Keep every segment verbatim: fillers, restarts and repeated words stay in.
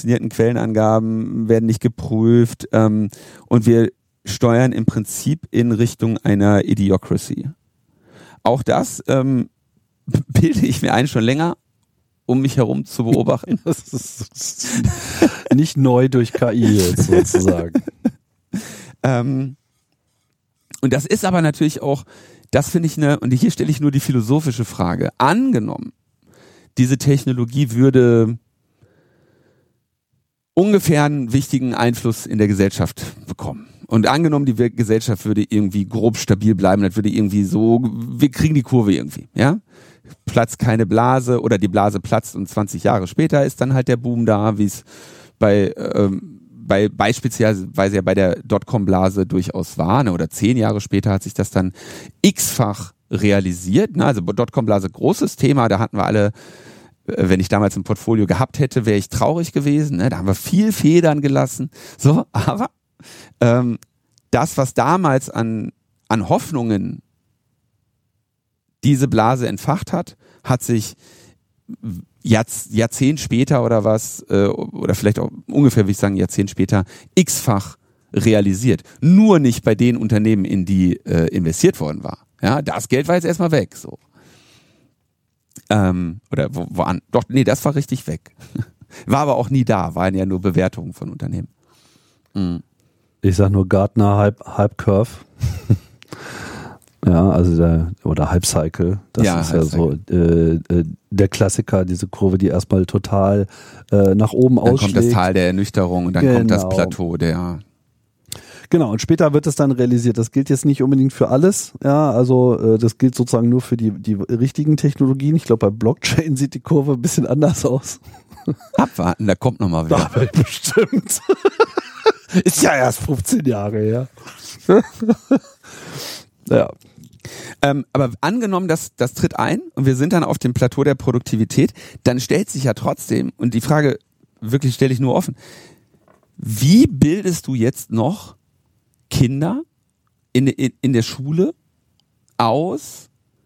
prädestinierten Quellenangaben werden nicht geprüft ähm, und wir steuern im Prinzip in Richtung einer Idiocracy. Auch das ähm, bilde ich mir ein schon länger, um mich herum zu beobachten. Das ist nicht neu durch K I jetzt sozusagen. ähm, und das ist aber natürlich auch, das finde ich eine, und hier stelle ich nur die philosophische Frage. Angenommen, diese Technologie würde ungefähr einen wichtigen Einfluss in der Gesellschaft bekommen. Und angenommen, die Gesellschaft würde irgendwie grob stabil bleiben, das würde irgendwie so, wir kriegen die Kurve irgendwie, ja? Platzt keine Blase oder die Blase platzt und zwanzig Jahre später ist dann halt der Boom da, wie es bei, ähm, bei beispielsweise ja bei der Dotcom-Blase durchaus war, ne? Oder zehn Jahre später hat sich das dann x-fach realisiert, ne? Also Dotcom-Blase, großes Thema, da hatten wir alle, wenn ich damals ein Portfolio gehabt hätte, wäre ich traurig gewesen, ne? Da haben wir viel Federn gelassen, so, aber ähm, das, was damals an, an Hoffnungen diese Blase entfacht hat, hat sich Jahrz- Jahrzehnt später oder was, äh, oder vielleicht auch ungefähr, wie ich sagen, Jahrzehnt später, x-fach realisiert. Nur nicht bei den Unternehmen, in die äh, investiert worden war. Ja, das Geld war jetzt erstmal weg, so. Ähm, oder wo, wo an, doch, nee, das war richtig weg. War aber auch nie da, waren ja nur Bewertungen von Unternehmen. Mhm. Ich sag nur Gartner Hype, Hype Curve. Ja, also der, oder Hype Cycle. Das Ja, ist ja so äh, äh, der Klassiker, diese Kurve, die erstmal total äh, nach oben dann ausschlägt. Dann kommt das Tal der Ernüchterung und dann genau. kommt das Plateau der... Genau, und später wird es dann realisiert. Das gilt jetzt nicht unbedingt für alles. Ja, also äh, das gilt sozusagen nur für die, die richtigen Technologien. Ich glaube, bei Blockchain sieht die Kurve ein bisschen anders aus. Abwarten, da kommt nochmal wieder. Da bestimmt. Ist ja erst fünfzehn Jahre her. Ja. Ähm, aber angenommen, das, das tritt ein und wir sind dann auf dem Plateau der Produktivität, dann stellt sich ja trotzdem, und die Frage wirklich stelle ich nur offen, wie bildest du jetzt noch Kinder in, in, in der Schule aus,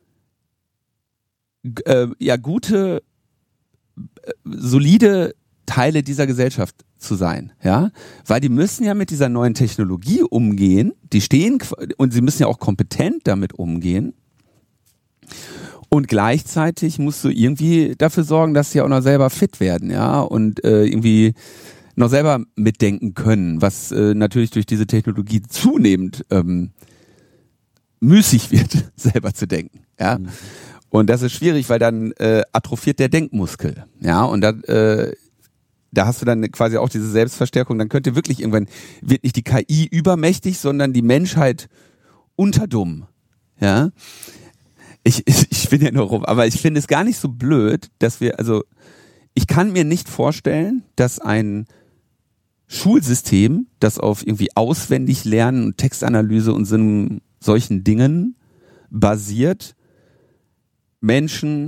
äh, ja, gute, äh, solide Teile dieser Gesellschaft zu sein, ja, weil die müssen ja mit dieser neuen Technologie umgehen, die stehen und sie müssen ja auch kompetent damit umgehen und gleichzeitig musst du irgendwie dafür sorgen, dass sie auch noch selber fit werden, ja, und äh, irgendwie noch selber mitdenken können, was äh, natürlich durch diese Technologie zunehmend ähm, müßig wird, selber zu denken, ja. Mhm. Und das ist schwierig, weil dann äh, atrophiert der Denkmuskel, ja, und dann äh, da hast du dann quasi auch diese Selbstverstärkung, dann könnte wirklich irgendwann, wird nicht die K I übermächtig, sondern die Menschheit unterdumm, ja. Ich, ich, ich bin ja nur rum, aber ich finde es gar nicht so blöd, dass wir, also ich kann mir nicht vorstellen, dass ein Schulsystem, das auf irgendwie auswendig Lernen und Textanalyse und so, solchen Dingen basiert, Menschen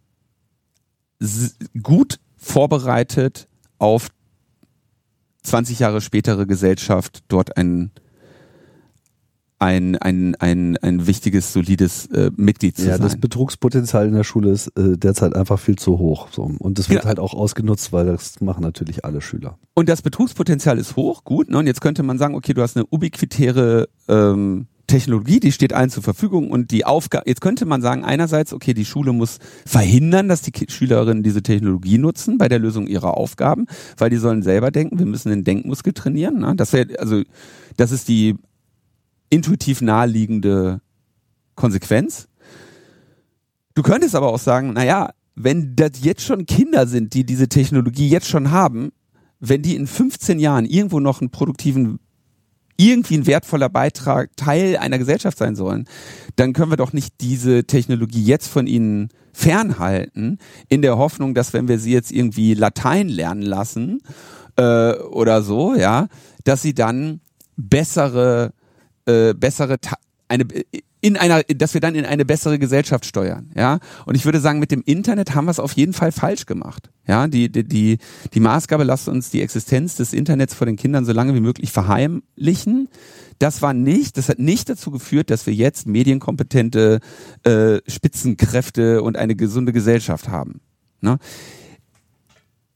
s- gut vorbereitet auf zwanzig Jahre spätere Gesellschaft dort ein ein ein ein ein wichtiges, solides äh, Mitglied zu ja, sein. Das Betrugspotenzial in der Schule ist äh, derzeit einfach viel zu hoch. So. Und das wird ja halt auch ausgenutzt, weil das machen natürlich alle Schüler. Und das Betrugspotenzial ist hoch, gut. Ne? Und jetzt könnte man sagen, okay, du hast eine ubiquitäre ähm, Technologie, die steht allen zur Verfügung und die Aufgabe, jetzt könnte man sagen, einerseits, okay, die Schule muss verhindern, dass die Ki- Schülerinnen diese Technologie nutzen bei der Lösung ihrer Aufgaben, weil die sollen selber denken, wir müssen den Denkmuskel trainieren. Ne? Das wäre, also, das ist die intuitiv naheliegende Konsequenz. Du könntest aber auch sagen, naja, wenn das jetzt schon Kinder sind, die diese Technologie jetzt schon haben, wenn die in fünfzehn Jahren irgendwo noch einen produktiven, irgendwie ein wertvoller Beitrag, Teil einer Gesellschaft sein sollen, dann können wir doch nicht diese Technologie jetzt von ihnen fernhalten, in der Hoffnung, dass wenn wir sie jetzt irgendwie Latein lernen lassen äh, oder so, ja, dass sie dann bessere Äh, bessere eine in einer, dass wir dann in eine bessere Gesellschaft steuern, ja. Und ich würde sagen, mit dem Internet haben wir es auf jeden Fall falsch gemacht, ja. Die die die die Maßgabe, lasst uns die Existenz des Internets vor den Kindern so lange wie möglich verheimlichen. Das war nicht, das hat nicht dazu geführt, dass wir jetzt medienkompetente äh, Spitzenkräfte und eine gesunde Gesellschaft haben. Ne?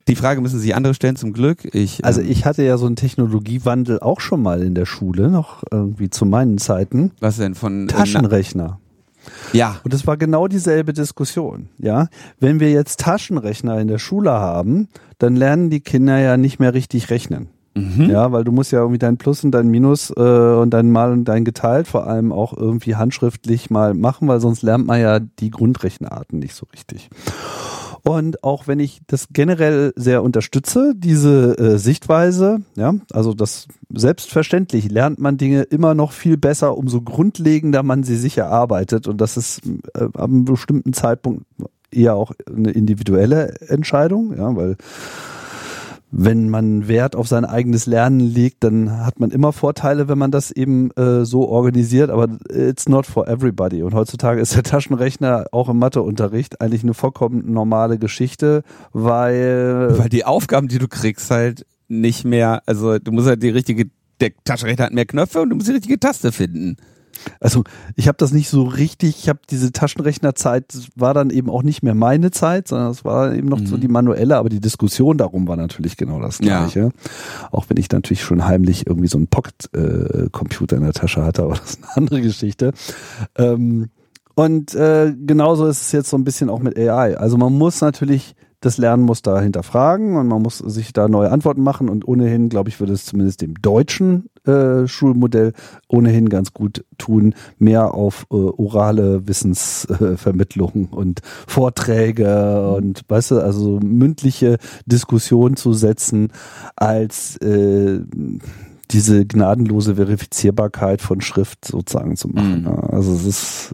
Die Frage müssen sich andere stellen, zum Glück. Ich, Also ähm, ich hatte ja so einen Technologiewandel auch schon mal in der Schule, noch irgendwie zu meinen Zeiten. was denn von äh, Taschenrechner. Ja. Und es war genau dieselbe Diskussion. Ja, wenn wir jetzt Taschenrechner in der Schule haben, dann lernen die Kinder ja nicht mehr richtig rechnen. Mhm. Ja, weil du musst ja irgendwie dein Plus und dein Minus äh, und dein Mal und dein Geteilt vor allem auch irgendwie handschriftlich mal machen, weil sonst lernt man ja die Grundrechenarten nicht so richtig. Und auch wenn ich das generell sehr unterstütze, diese äh, Sichtweise, ja, also das selbstverständlich lernt man Dinge immer noch viel besser, umso grundlegender man sie sich erarbeitet. Und das ist äh, ab einem bestimmten Zeitpunkt eher auch eine individuelle Entscheidung, ja, weil wenn man Wert auf sein eigenes Lernen legt, dann hat man immer Vorteile, wenn man das eben äh, so organisiert, aber it's not for everybody. Und heutzutage ist der Taschenrechner auch im Matheunterricht eigentlich eine vollkommen normale Geschichte, weil... Weil die Aufgaben, die du kriegst, halt nicht mehr, also du musst halt die richtige, der Taschenrechner hat mehr Knöpfe und du musst die richtige Taste finden. Also ich habe das nicht so richtig, ich habe diese Taschenrechnerzeit, das war dann eben auch nicht mehr meine Zeit, sondern es war eben noch mhm. so die manuelle, aber die Diskussion darum war natürlich genau das Gleiche. Ja. Auch wenn ich natürlich schon heimlich irgendwie so einen Pocket-Computer in der Tasche hatte, aber das ist eine andere Geschichte. Ähm, und äh, genauso ist es jetzt so ein bisschen auch mit A I. Also man muss natürlich das Lernen muss da hinterfragen und man muss sich da neue Antworten machen und ohnehin, glaube ich, würde es zumindest dem deutschen äh, Schulmodell ohnehin ganz gut tun, mehr auf äh, orale Wissensvermittlung äh, und Vorträge und, weißt du, also mündliche Diskussion zu setzen, als äh, diese gnadenlose Verifizierbarkeit von Schrift sozusagen zu machen. Mhm. Also es ist...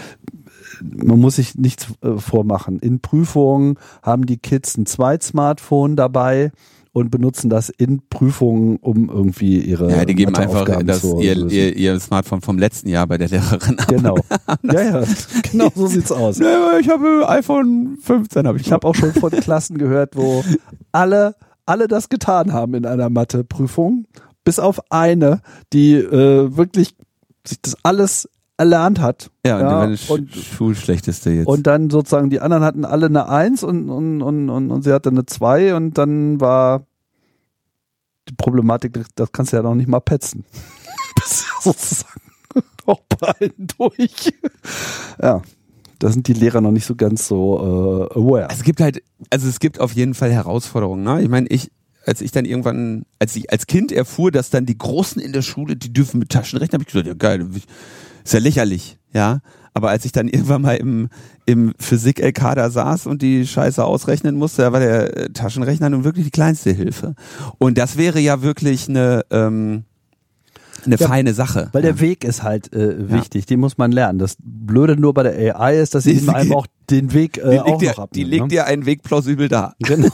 Man muss sich nichts äh, vormachen. In Prüfungen haben die Kids ein Zweit-Smartphone dabei und benutzen das in Prüfungen, um irgendwie ihre Ja, die geben einfach das, zu, ihr, so ihr, ihr Smartphone vom letzten Jahr bei der Lehrerin ab. Genau. Ja, ja, genau so sieht's aus. Ja, ich habe iPhone fünfzehn. Hab ich ich habe auch schon von Klassen gehört, wo alle, alle das getan haben in einer Mathe-Prüfung, bis auf eine, die äh, wirklich sich das alles erlernt hat. Ja, und ja, die war und, Schulschlechteste jetzt. Und dann sozusagen die anderen hatten alle eine Eins und, und, und, und, und sie hatte eine Zwei und dann war die Problematik, das kannst du ja noch nicht mal petzen. Bist ja sozusagen auch bei allen durch. Ja, da sind die Lehrer noch nicht so ganz so äh, aware. Es gibt halt, also es gibt auf jeden Fall Herausforderungen. Ne? Ich meine, ich als ich dann irgendwann, als ich als Kind erfuhr, dass dann die Großen in der Schule, die dürfen mit Taschenrechner, habe ich gesagt, ja geil, ist ja lächerlich, ja. Aber als ich dann irgendwann mal im, im Physik-L K da saß und die Scheiße ausrechnen musste, da war der Taschenrechner nun wirklich die kleinste Hilfe. Und das wäre ja wirklich eine, ähm, eine ja, feine Sache. Weil der Weg ist halt äh, wichtig, ja. Den muss man lernen. Das Blöde nur bei der A I ist, dass sie eben einem auch den Weg äh, auch dir, noch abnimmt. Die legt ne? dir einen Weg plausibel dar. Genau.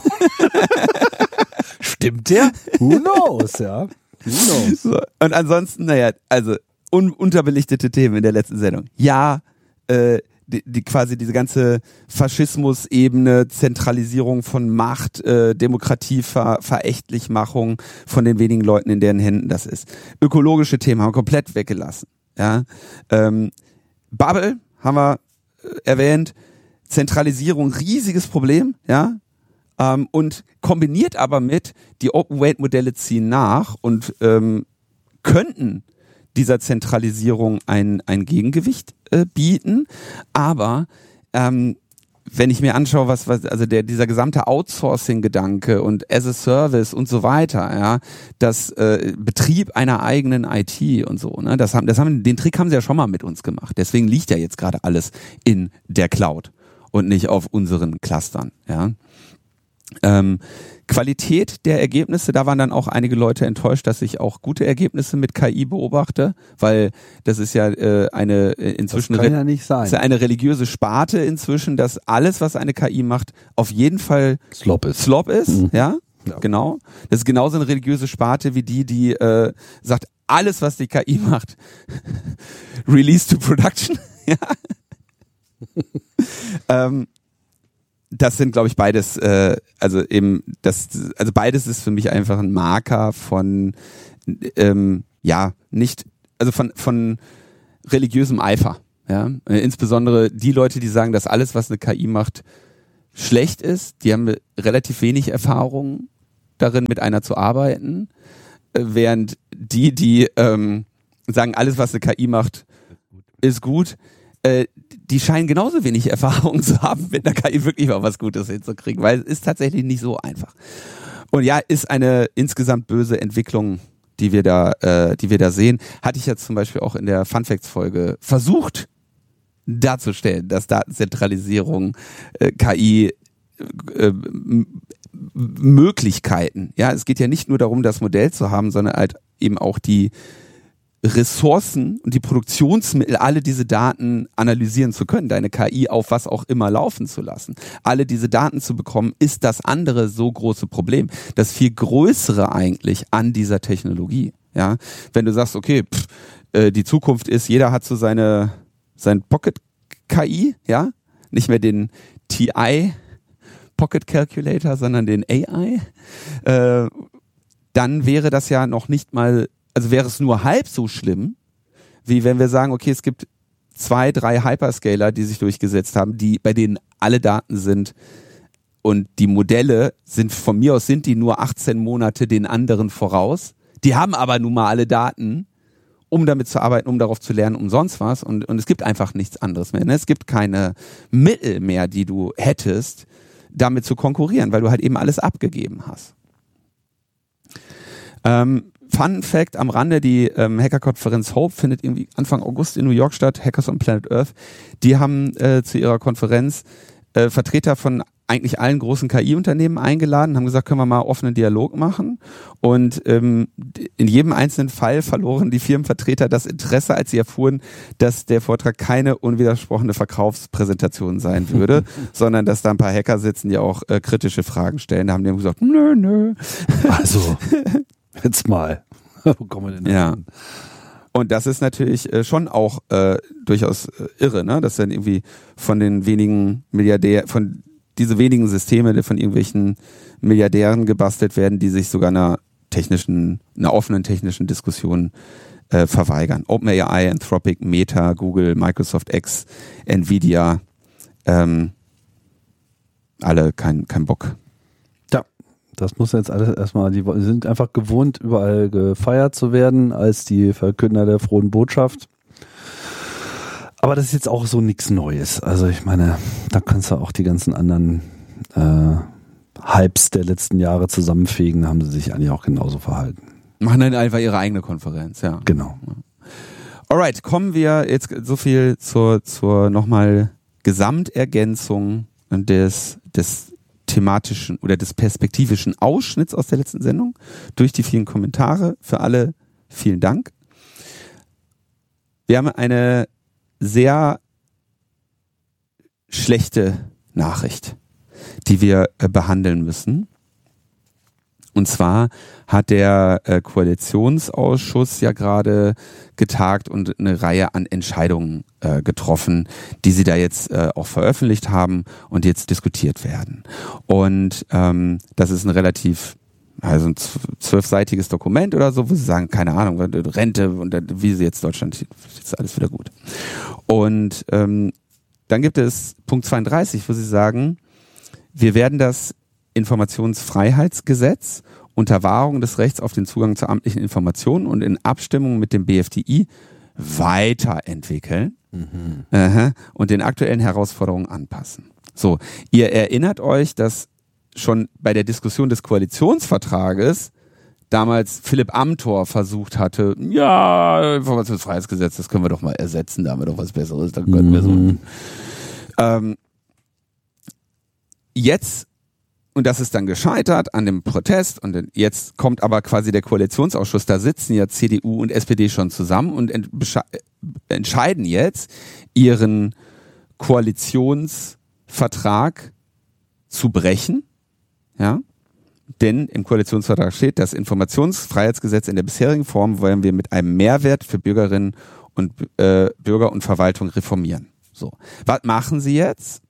Stimmt der? Who knows, ja. Who knows. So. Und ansonsten, naja, also un- unterbelichtete Themen in der letzten Sendung. Ja, äh, die, die quasi diese ganze Faschismus-Ebene, Zentralisierung von Macht, äh, Demokratie, Ver- Verächtlichmachung von den wenigen Leuten, in deren Händen das ist. Ökologische Themen haben wir komplett weggelassen. Ja, ähm, Bubble haben wir äh, erwähnt, Zentralisierung, riesiges Problem, ja. Ähm, und kombiniert aber mit, die Open-Weight-Modelle ziehen nach und ähm, könnten dieser Zentralisierung ein, ein Gegengewicht äh, bieten. Aber ähm, wenn ich mir anschaue, was, was also der dieser gesamte Outsourcing-Gedanke und as a Service und so weiter, ja, das äh, Betrieb einer eigenen I T und so, ne, das haben, das haben, den Trick haben sie ja schon mal mit uns gemacht. Deswegen liegt ja jetzt gerade alles in der Cloud und nicht auf unseren Clustern, ja. Ähm, Qualität der Ergebnisse, da waren dann auch einige Leute enttäuscht, dass ich auch gute Ergebnisse mit K I beobachte, weil das ist ja äh, eine äh, inzwischen das kann ja nicht sein. Ist ja eine religiöse Sparte inzwischen, dass alles, was eine K I macht, auf jeden Fall Slop ist. Slop ist, mhm. ja? ja, genau. Das ist genauso eine religiöse Sparte wie die, die äh, sagt, alles, was die K I macht, release to production, ja. ähm, Das sind, glaube ich, beides, äh, also eben, das, also beides ist für mich einfach ein Marker von, ähm, ja, nicht, also von, von religiösem Eifer, ja. Äh, insbesondere die Leute, die sagen, dass alles, was eine K I macht, schlecht ist. Die haben relativ wenig Erfahrung darin, mit einer zu arbeiten, äh, während die, die ähm, sagen, alles, was eine K I macht, ist gut, äh, die scheinen genauso wenig Erfahrung zu haben, mit einer K I wirklich mal was Gutes hinzukriegen, weil es ist tatsächlich nicht so einfach. Und ja, ist eine insgesamt böse Entwicklung, die wir da, äh, die wir da sehen. Hatte ich jetzt zum Beispiel auch in der Fun Facts Folge versucht darzustellen, dass Datenzentralisierung, äh, K I, äh, m- Möglichkeiten, ja, es geht ja nicht nur darum, das Modell zu haben, sondern halt eben auch die Ressourcen und die Produktionsmittel, alle diese Daten analysieren zu können, deine K I auf was auch immer laufen zu lassen. Alle diese Daten zu bekommen, ist das andere so große Problem. Das viel größere eigentlich an dieser Technologie. Ja, wenn du sagst, okay, pff, äh, die Zukunft ist, jeder hat so seine sein Pocket-K I, ja, nicht mehr den T I Pocket Calculator, sondern den A I, äh, dann wäre das ja noch nicht mal, also wäre es nur halb so schlimm, wie wenn wir sagen, okay, es gibt zwei, drei Hyperscaler, die sich durchgesetzt haben, die, bei denen alle Daten sind und die Modelle sind, von mir aus sind die nur achtzehn Monate den anderen voraus. Die haben aber nun mal alle Daten, um damit zu arbeiten, um darauf zu lernen, um sonst was. Und, und es gibt einfach nichts anderes mehr. Ne? Es gibt keine Mittel mehr, die du hättest, damit zu konkurrieren, weil du halt eben alles abgegeben hast. Ähm, Fun Fact am Rande, die ähm, Hackerkonferenz Hope findet irgendwie Anfang August in New York statt, Hackers on Planet Earth. Die haben äh, zu ihrer Konferenz äh, Vertreter von eigentlich allen großen K I-Unternehmen eingeladen, haben gesagt, können wir mal offenen Dialog machen. Und ähm, in jedem einzelnen Fall verloren die Firmenvertreter das Interesse, als sie erfuhren, dass der Vortrag keine unwidersprochene Verkaufspräsentation sein würde, sondern dass da ein paar Hacker sitzen, die auch äh, kritische Fragen stellen. Da haben die gesagt, nö, nö. Also, jetzt mal. Wo kommen wir denn ja. hin? Und das ist natürlich äh, schon auch äh, durchaus äh, irre, ne? Dass dann irgendwie von den wenigen Milliardären, von diese wenigen Systeme von irgendwelchen Milliardären gebastelt werden, die sich sogar einer technischen, einer offenen technischen Diskussion äh, verweigern. OpenAI, Anthropic, Meta, Google, Microsoft X, Nvidia, ähm, alle kein, kein Bock. Ja, das muss jetzt alles erstmal, die sind einfach gewohnt, überall gefeiert zu werden als die Verkünder der frohen Botschaft. Aber das ist jetzt auch so nichts Neues. Also ich meine, da kannst du auch die ganzen anderen äh, Hypes der letzten Jahre zusammenfegen, haben sie sich eigentlich auch genauso verhalten. Machen dann einfach ihre eigene Konferenz, ja. Genau. Alright, kommen wir jetzt so viel zur, zur nochmal Gesamtergänzung des, des thematischen oder des perspektivischen Ausschnitts aus der letzten Sendung durch die vielen Kommentare. Für alle vielen Dank. Wir haben eine sehr schlechte Nachricht, die wir äh, behandeln müssen. Und zwar hat der äh, Koalitionsausschuss ja gerade getagt und eine Reihe an Entscheidungen äh, getroffen, die sie da jetzt äh, auch veröffentlicht haben und jetzt diskutiert werden. Und ähm, das ist ein relativ also ein zwölfseitiges Dokument oder so, wo sie sagen, keine Ahnung, Rente und wie sie jetzt Deutschland, ist alles wieder gut. Und ähm, dann gibt es Punkt zweiunddreißig, wo sie sagen, wir werden das Informationsfreiheitsgesetz unter Wahrung des Rechts auf den Zugang zu amtlichen Informationen und in Abstimmung mit dem B F D I weiterentwickeln mhm. äh, und den aktuellen Herausforderungen anpassen. So, ihr erinnert euch, dass schon bei der Diskussion des Koalitionsvertrages damals Philipp Amthor versucht hatte, ja, Informationsfreiheitsgesetz, das können wir doch mal ersetzen, da haben wir doch was Besseres, dann können mhm. wir so. Ähm, jetzt, und das ist dann gescheitert an dem Protest, und jetzt kommt aber quasi der Koalitionsausschuss, da sitzen ja C D U und S P D schon zusammen und ent- entscheiden jetzt, ihren Koalitionsvertrag zu brechen. Ja, denn im Koalitionsvertrag steht, das Informationsfreiheitsgesetz in der bisherigen Form wollen wir mit einem Mehrwert für Bürgerinnen und äh, Bürger und Verwaltung reformieren. So, was machen sie jetzt?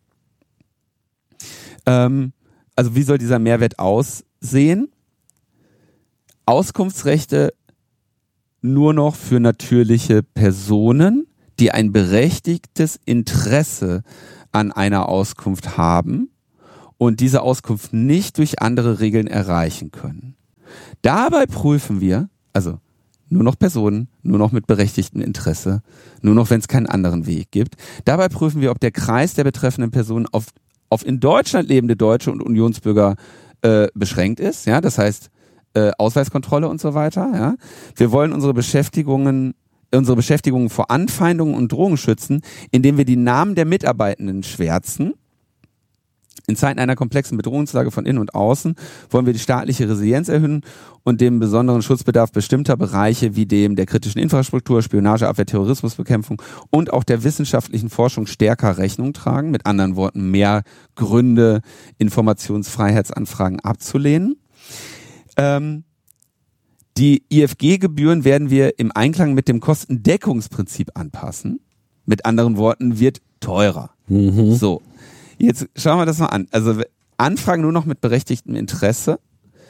Ähm, also wie soll dieser Mehrwert aussehen? Auskunftsrechte nur noch für natürliche Personen, die ein berechtigtes Interesse an einer Auskunft haben und diese Auskunft nicht durch andere Regeln erreichen können. Dabei prüfen wir, also nur noch Personen, nur noch mit berechtigtem Interesse, nur noch, wenn es keinen anderen Weg gibt. Dabei prüfen wir, ob der Kreis der betreffenden Personen auf, auf in Deutschland lebende Deutsche und Unionsbürger äh, beschränkt ist. Ja, das heißt äh, Ausweiskontrolle und so weiter. Ja, wir wollen unsere Beschäftigungen, unsere Beschäftigungen vor Anfeindungen und Drohungen schützen, indem wir die Namen der Mitarbeitenden schwärzen. In Zeiten einer komplexen Bedrohungslage von innen und außen wollen wir die staatliche Resilienz erhöhen und dem besonderen Schutzbedarf bestimmter Bereiche wie dem der kritischen Infrastruktur, Spionageabwehr, Terrorismusbekämpfung und auch der wissenschaftlichen Forschung stärker Rechnung tragen. Mit anderen Worten, mehr Gründe, Informationsfreiheitsanfragen abzulehnen. Ähm, die I F G-Gebühren werden wir im Einklang mit dem Kostendeckungsprinzip anpassen. Mit anderen Worten, wird teurer. Mhm. So. Jetzt schauen wir das mal an. Also Anfragen nur noch mit berechtigtem Interesse.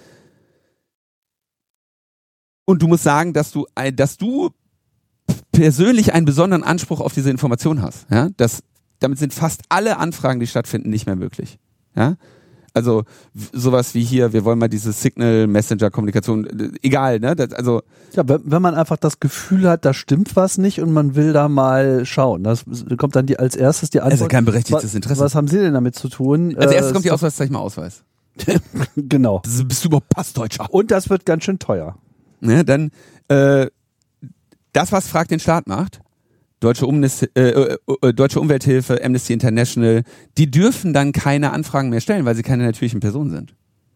Und du musst sagen, dass du, dass du persönlich einen besonderen Anspruch auf diese Information hast. Ja, das, damit sind fast alle Anfragen, die stattfinden, nicht mehr möglich. Ja, also sowas wie hier, wir wollen mal diese Signal-Messenger-Kommunikation, egal, ne? Das, also ja, wenn man einfach das Gefühl hat, da stimmt was nicht und man will da mal schauen, das kommt dann die als erstes die Antwort. Also kein berechtigtes Interesse. Was haben Sie denn damit zu tun? Als erstes kommt die Ausweiszeichen mal Ausweis. Genau. Das bist du überhaupt Passdeutscher? Und das wird ganz schön teuer. Ne, dann äh, das, was Frag den Staat macht, Deutsche, Umnis, äh, äh, Deutsche Umwelthilfe, Amnesty International, die dürfen dann keine Anfragen mehr stellen, weil sie keine natürlichen Personen sind.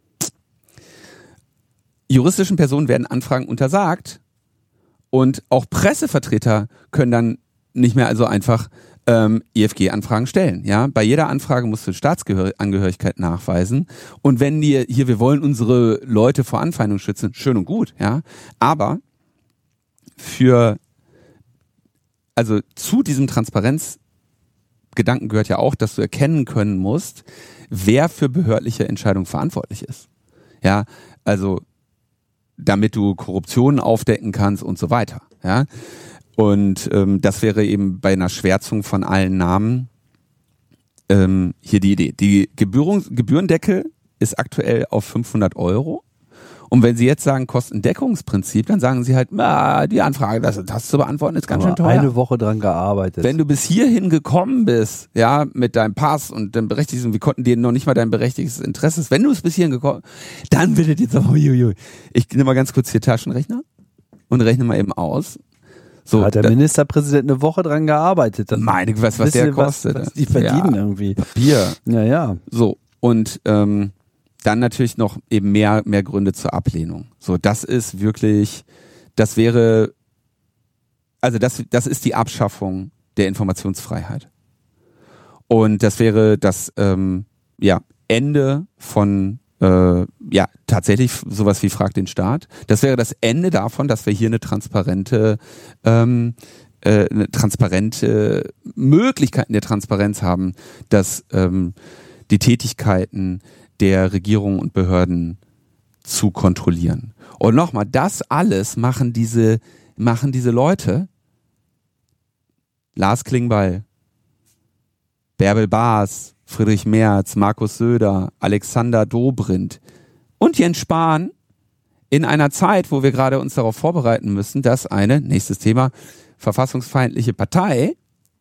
Juristischen Personen werden Anfragen untersagt und auch Pressevertreter können dann nicht mehr also einfach ähm, I F G-Anfragen stellen. Ja, bei jeder Anfrage musst du Staatsangehörigkeit nachweisen und wenn dir hier, wir wollen unsere Leute vor Anfeindung schützen, schön und gut, ja, aber für Also zu diesem Transparenzgedanken gehört ja auch, dass du erkennen können musst, wer für behördliche Entscheidungen verantwortlich ist. Ja, also damit du Korruption aufdecken kannst und so weiter. Ja, und ähm, das wäre eben bei einer Schwärzung von allen Namen ähm, hier die Idee. Die Gebührung, Gebührendeckel ist aktuell auf fünfhundert Euro. Und wenn Sie jetzt sagen Kostendeckungsprinzip, dann sagen Sie halt, ah, die Anfrage, das, das zu beantworten ist ganz Aber schön teuer. Eine Woche dran gearbeitet. Wenn du bis hierhin gekommen bist, ja, mit deinem Pass und dem berechtigten, wir konnten dir noch nicht mal dein berechtigtes Interesse, wenn du es bis hierhin gekommen, dann will jetzt aber, uiuiui. Ich nehme mal ganz kurz hier Taschenrechner und rechne mal eben aus. So, da hat der da, Ministerpräsident eine Woche dran gearbeitet. Das meine, was, was der kostet. Was, was die verdienen ja, irgendwie. Papier. Ja, ja. So, und ähm, dann natürlich noch eben mehr, mehr Gründe zur Ablehnung. So, das ist wirklich, das wäre, also das, das ist die Abschaffung der Informationsfreiheit. Und das wäre das, ähm, ja, Ende von, äh, ja, tatsächlich sowas wie Frag den Staat. Das wäre das Ende davon, dass wir hier eine transparente, ähm, äh, eine transparente Möglichkeiten der Transparenz haben, dass ähm, die Tätigkeiten der Regierung und Behörden zu kontrollieren. Und nochmal, das alles machen diese, machen diese Leute, Lars Klingbeil, Bärbel Baas, Friedrich Merz, Markus Söder, Alexander Dobrindt und Jens Spahn in einer Zeit, wo wir gerade uns darauf vorbereiten müssen, dass eine, nächstes Thema, verfassungsfeindliche Partei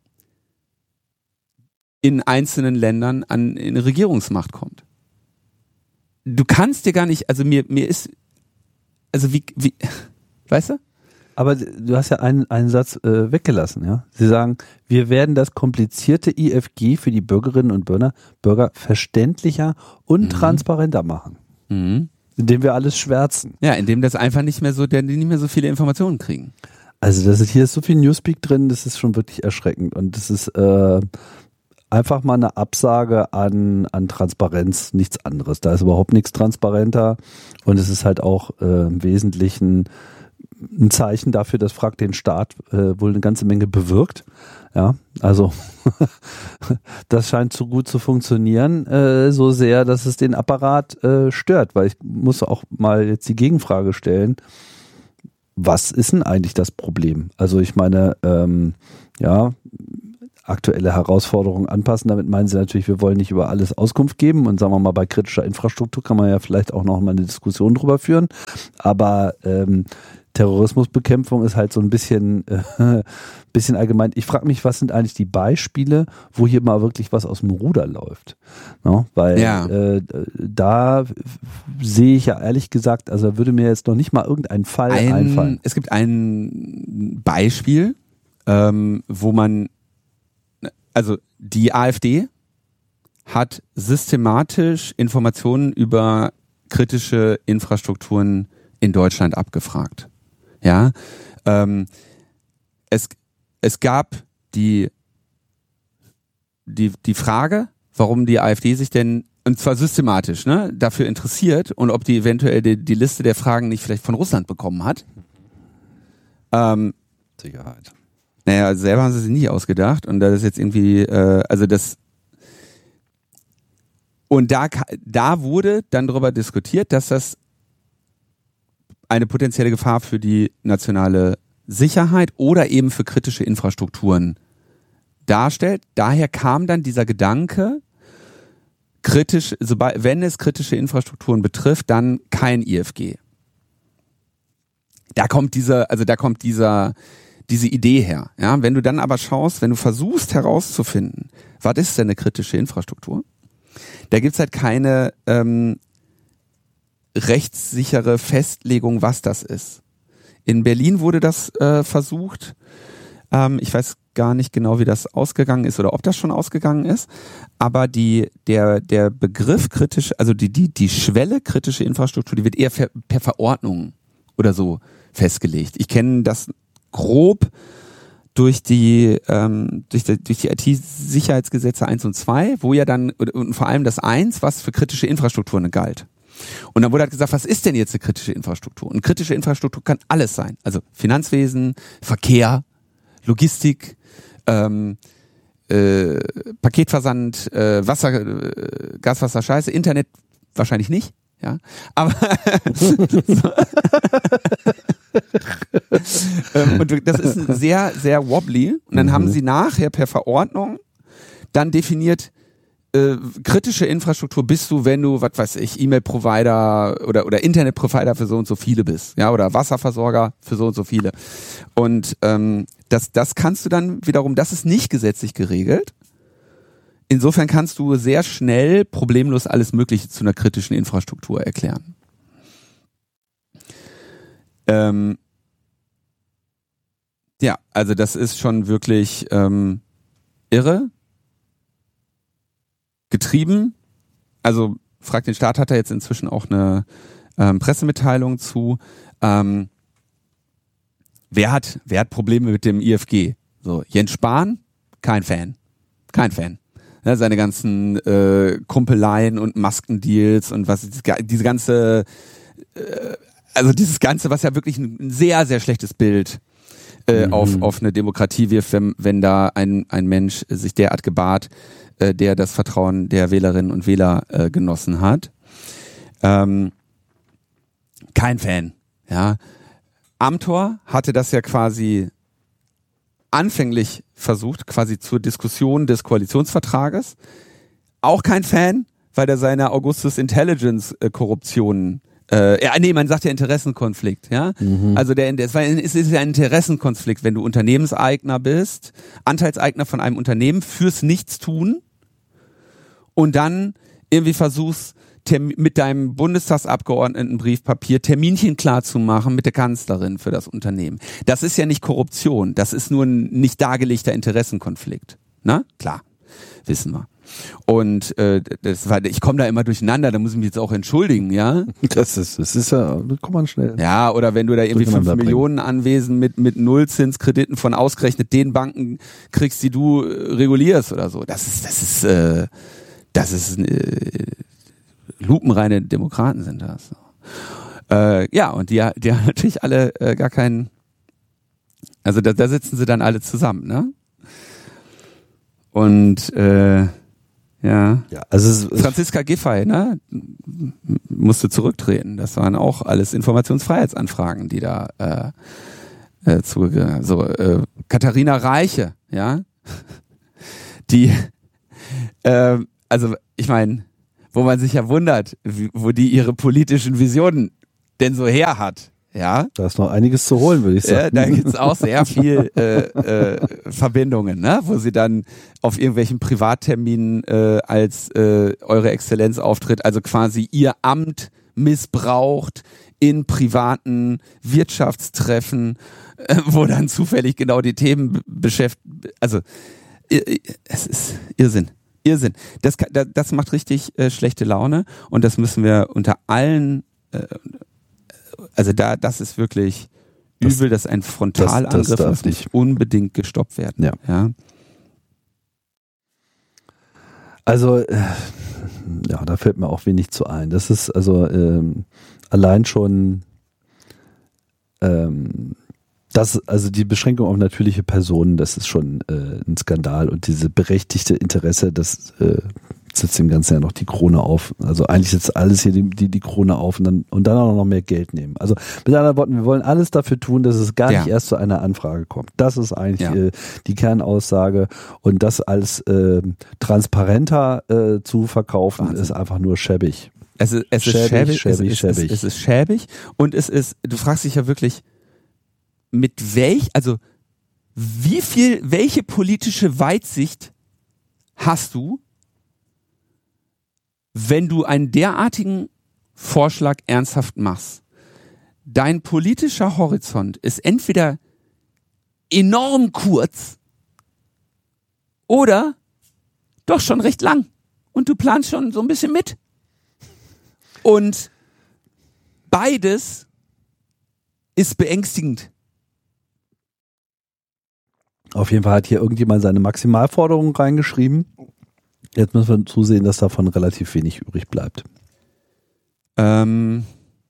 in einzelnen Ländern an in Regierungsmacht kommt. Du kannst dir gar nicht, also mir, mir ist, also wie, wie, weißt du? Aber du hast ja einen, einen Satz äh, weggelassen, ja. Sie sagen, wir werden das komplizierte I F G für die Bürgerinnen und Bürger, Bürger verständlicher und mhm. transparenter machen. Mhm. Indem wir alles schwärzen. Ja, indem das einfach nicht mehr so, der, die nicht mehr so viele Informationen kriegen. Also das ist, hier ist so viel Newspeak drin, das ist schon wirklich erschreckend. Und das ist, äh, einfach mal eine Absage an, an Transparenz, nichts anderes. Da ist überhaupt nichts transparenter und es ist halt auch äh, im Wesentlichen ein Zeichen dafür, dass Frag den Staat äh, wohl eine ganze Menge bewirkt. Ja, also das scheint so gut zu funktionieren, äh, so sehr, dass es den Apparat äh, stört, weil ich muss auch mal jetzt die Gegenfrage stellen, was ist denn eigentlich das Problem? Also ich meine, ähm, ja, aktuelle Herausforderungen anpassen. Damit meinen sie natürlich, wir wollen nicht über alles Auskunft geben und sagen wir mal, bei kritischer Infrastruktur kann man ja vielleicht auch noch mal eine Diskussion drüber führen, aber ähm, Terrorismusbekämpfung ist halt so ein bisschen, äh, bisschen allgemein. Ich frage mich, was sind eigentlich die Beispiele, wo hier mal wirklich was aus dem Ruder läuft? No? Weil ja. äh, da sehe ich ja ehrlich gesagt, also würde mir jetzt noch nicht mal irgendein Fall ein, einfallen. Es gibt ein Beispiel, ähm, wo man, also die AfD hat systematisch Informationen über kritische Infrastrukturen in Deutschland abgefragt. Ja, ähm, es, es gab die, die, die Frage, warum die AfD sich denn, und zwar systematisch, ne, dafür interessiert und ob die eventuell die, die Liste der Fragen nicht vielleicht von Russland bekommen hat. Ähm, Sicherheit. Naja, selber haben sie sich nicht ausgedacht und das ist jetzt irgendwie, äh, also das, und da, da wurde dann darüber diskutiert, dass das eine potenzielle Gefahr für die nationale Sicherheit oder eben für kritische Infrastrukturen darstellt. Daher kam dann dieser Gedanke, kritisch, sobald, wenn es kritische Infrastrukturen betrifft, dann kein I F G. Da kommt dieser, also da kommt dieser, diese Idee her. Ja, wenn du dann aber schaust, wenn du versuchst herauszufinden, was ist denn eine kritische Infrastruktur? Da gibt's halt keine ähm, rechtssichere Festlegung, was das ist. In Berlin wurde das äh, versucht. Ähm, ich weiß gar nicht genau, wie das ausgegangen ist oder ob das schon ausgegangen ist. Aber die, der, der Begriff kritisch, also die, die, die Schwelle kritische Infrastruktur, die wird eher per, per Verordnung oder so festgelegt. Ich kenne das grob durch die, ähm, durch die, durch die I T-Sicherheitsgesetze eins und zwei, wo ja dann, und vor allem das eins, was für kritische Infrastrukturen galt. Und dann wurde halt gesagt, was ist denn jetzt eine kritische Infrastruktur? Und kritische Infrastruktur kann alles sein. Also Finanzwesen, Verkehr, Logistik, ähm, äh, Paketversand, äh, Wasser, äh, Gas, Wasser, Scheiße, Internet wahrscheinlich nicht, ja. Aber ähm, und das ist sehr, sehr wobbly. Und dann mhm. haben sie nachher per Verordnung dann definiert, Äh, kritische Infrastruktur bist du, wenn du, was weiß ich, E-Mail-Provider oder oder Internet-Provider für so und so viele bist, ja, oder Wasserversorger für so und so viele. Und ähm, das das kannst du dann wiederum, das ist nicht gesetzlich geregelt. Insofern kannst du sehr schnell problemlos alles Mögliche zu einer kritischen Infrastruktur erklären. Ähm, ja, also das ist schon wirklich ähm, irre. Getrieben, also Frag den Staat hat da jetzt inzwischen auch eine ähm, Pressemitteilung zu. Ähm, wer hat, wer hat Probleme mit dem I F G? So, Jens Spahn, kein Fan, kein Fan. Ja, seine ganzen äh, Kumpeleien und Maskendeals und was diese ganze, äh, also dieses ganze, was ja wirklich ein sehr sehr schlechtes Bild äh, mhm. auf auf eine Demokratie wirft, wenn, wenn da ein ein Mensch sich derart gebahrt, der das Vertrauen der Wählerinnen und Wähler äh, genossen hat. Ähm, kein Fan. Ja. Amthor hatte das ja quasi anfänglich versucht, quasi zur Diskussion des Koalitionsvertrages. Auch kein Fan, weil er seine Augustus Intelligence äh, Korruptionen Äh, ja, nee, man sagt ja Interessenkonflikt, ja. Mhm. Also der, der, es ist ja ein Interessenkonflikt, wenn du Unternehmenseigner bist, Anteilseigner von einem Unternehmen fürs Nichtstun und dann irgendwie versuchst, Term- mit deinem Bundestagsabgeordneten Briefpapier Terminchen klar zu machen mit der Kanzlerin für das Unternehmen. Das ist ja nicht Korruption, das ist nur ein nicht dargelegter Interessenkonflikt. Na? Klar, wissen wir. Und äh, das war, ich komme da immer durcheinander, da muss ich mich jetzt auch entschuldigen, ja. Das ist, das ist ja, da kommt man schnell. Ja, oder wenn du da irgendwie fünf Millionen Anwesen mit mit Nullzinskrediten von ausgerechnet den Banken kriegst, die du äh, regulierst oder so. Das ist, das ist, äh, das ist äh, lupenreine Demokraten sind das. Äh, ja, und die, die haben natürlich alle äh, gar keinen, also da, da sitzen sie dann alle zusammen, ne? Und äh, ja, ja also es, Franziska Giffey, ne, musste zurücktreten. Das waren auch alles Informationsfreiheitsanfragen, die da äh, äh, zu so äh, Katharina Reiche, ja, die, äh, also ich meine, wo man sich ja wundert, wie, wo die ihre politischen Visionen denn so her hat. Ja, da ist noch einiges zu holen, würde ich sagen. Ja, da gibt's auch sehr viel äh, äh, Verbindungen, ne? Wo sie dann auf irgendwelchen Privatterminen äh, als äh, Eure Exzellenz auftritt, also quasi ihr Amt missbraucht in privaten Wirtschaftstreffen, äh, wo dann zufällig genau die Themen beschäftigen. Also äh, es ist Irrsinn. Irrsinn. Das, das macht richtig äh, schlechte Laune und das müssen wir unter allen äh, Also da, das ist wirklich das, übel, dass ein Frontalangriff das, das muss nicht unbedingt gestoppt werden. Ja. ja. Also äh, ja, da fällt mir auch wenig zu ein. Das ist also ähm, allein schon ähm, das, also die Beschränkung auf natürliche Personen, das ist schon äh, ein Skandal und diese berechtigte Interesse, das äh, setzt dem Ganzen ja noch die Krone auf. Also eigentlich setzt alles hier die, die, die Krone auf und dann, und dann auch noch mehr Geld nehmen. Also mit anderen Worten, wir wollen alles dafür tun, dass es gar ja. nicht erst zu einer Anfrage kommt. Das ist eigentlich ja. äh, die Kernaussage und das als äh, transparenter äh, zu verkaufen, Wahnsinn. Ist einfach nur schäbig. Es ist, es ist schäbig, schäbig, schäbig, es, schäbig. Es, ist, es ist schäbig und es ist, du fragst dich ja wirklich, mit welch, also wie viel, welche politische Weitsicht hast du, wenn du einen derartigen Vorschlag ernsthaft machst? Dein politischer Horizont ist entweder enorm kurz oder doch schon recht lang und du planst schon so ein bisschen mit. Und beides ist beängstigend. Auf jeden Fall hat hier irgendjemand seine Maximalforderung reingeschrieben. Jetzt müssen wir zusehen, dass davon relativ wenig übrig bleibt. Ähm,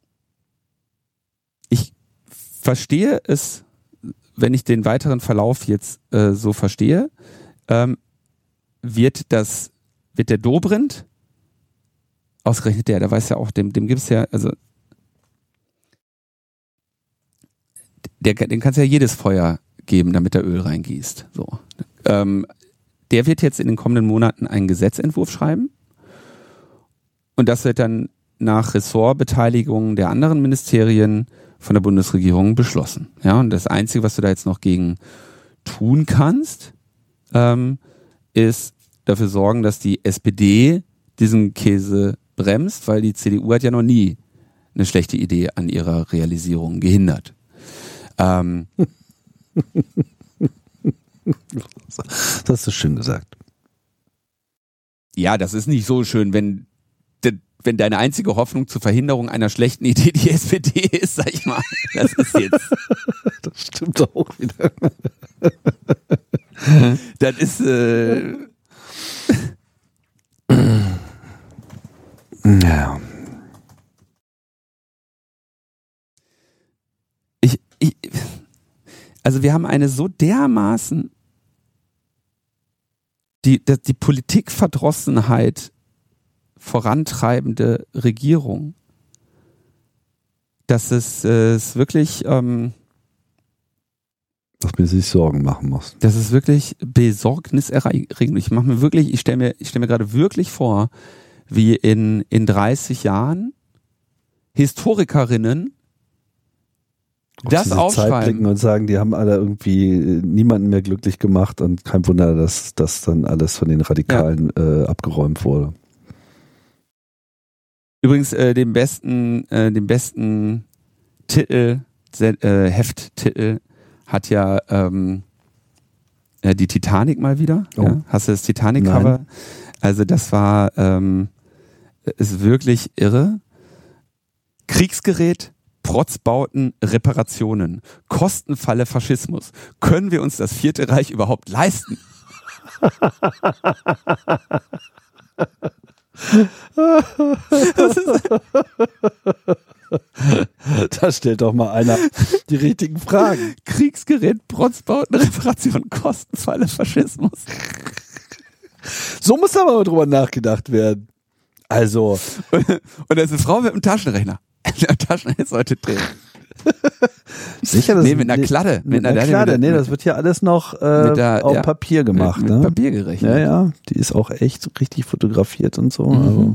ich verstehe es, wenn ich den weiteren Verlauf jetzt äh, so verstehe, ähm, wird das, wird der Dobrindt, ausgerechnet der, der weiß ja auch, dem, dem gibt's ja, also der, den kannst du ja jedes Feuer geben, damit er Öl reingießt. So. Ähm, der wird jetzt in den kommenden Monaten einen Gesetzentwurf schreiben und das wird dann nach Ressortbeteiligung der anderen Ministerien von der Bundesregierung beschlossen. Ja, und das Einzige, was du da jetzt noch gegen tun kannst, ähm, ist dafür sorgen, dass die S P D diesen Käse bremst, weil die C D U hat ja noch nie eine schlechte Idee an ihrer Realisierung gehindert. Ähm, Das hast du schön gesagt. Ja, das ist nicht so schön, wenn, wenn deine einzige Hoffnung zur Verhinderung einer schlechten Idee die S P D ist, sag ich mal. Das ist jetzt. Das stimmt auch wieder. Das ist. Äh ja. Ich, ich. Also wir haben eine so dermaßen die, die, die Politikverdrossenheit vorantreibende Regierung, dass es, äh, es wirklich ähm, dass man sich Sorgen machen muss. Das ist wirklich besorgniserregend. Ich mache mir wirklich, ich stelle mir, ich stelle mir gerade wirklich vor, wie in, in dreißig Jahren Historikerinnen das aufschreiben und sagen, die haben alle irgendwie niemanden mehr glücklich gemacht und kein Wunder, dass das dann alles von den Radikalen ja. äh, abgeräumt wurde. Übrigens äh, den besten, äh, den besten Titel, äh, Hefttitel hat ja ähm, äh, die Titanic mal wieder. Oh. Ja? Hast du das Titanic-Cover? Also das war ähm, ist wirklich irre. Kriegsgerät, Protzbauten, Reparationen, Kostenfalle Faschismus. Können wir uns das Vierte Reich überhaupt leisten? Da stellt doch mal einer die richtigen Fragen. Kriegsgerät, Protzbauten, Reparationen, Kostenfalle Faschismus. So muss aber mal drüber nachgedacht werden. Also. Und da ist eine Frau mit einem Taschenrechner. Der Taschenrechner sollte drehen. Sicher, das nee, mit einer Kladde. Mit, mit einer, einer Kladde, nee, das wird ja alles noch äh, der, auf ja, Papier gemacht. Mit, ne? mit Papier gerechnet. Ja, ja, die ist auch echt richtig fotografiert und so. Mhm. Also.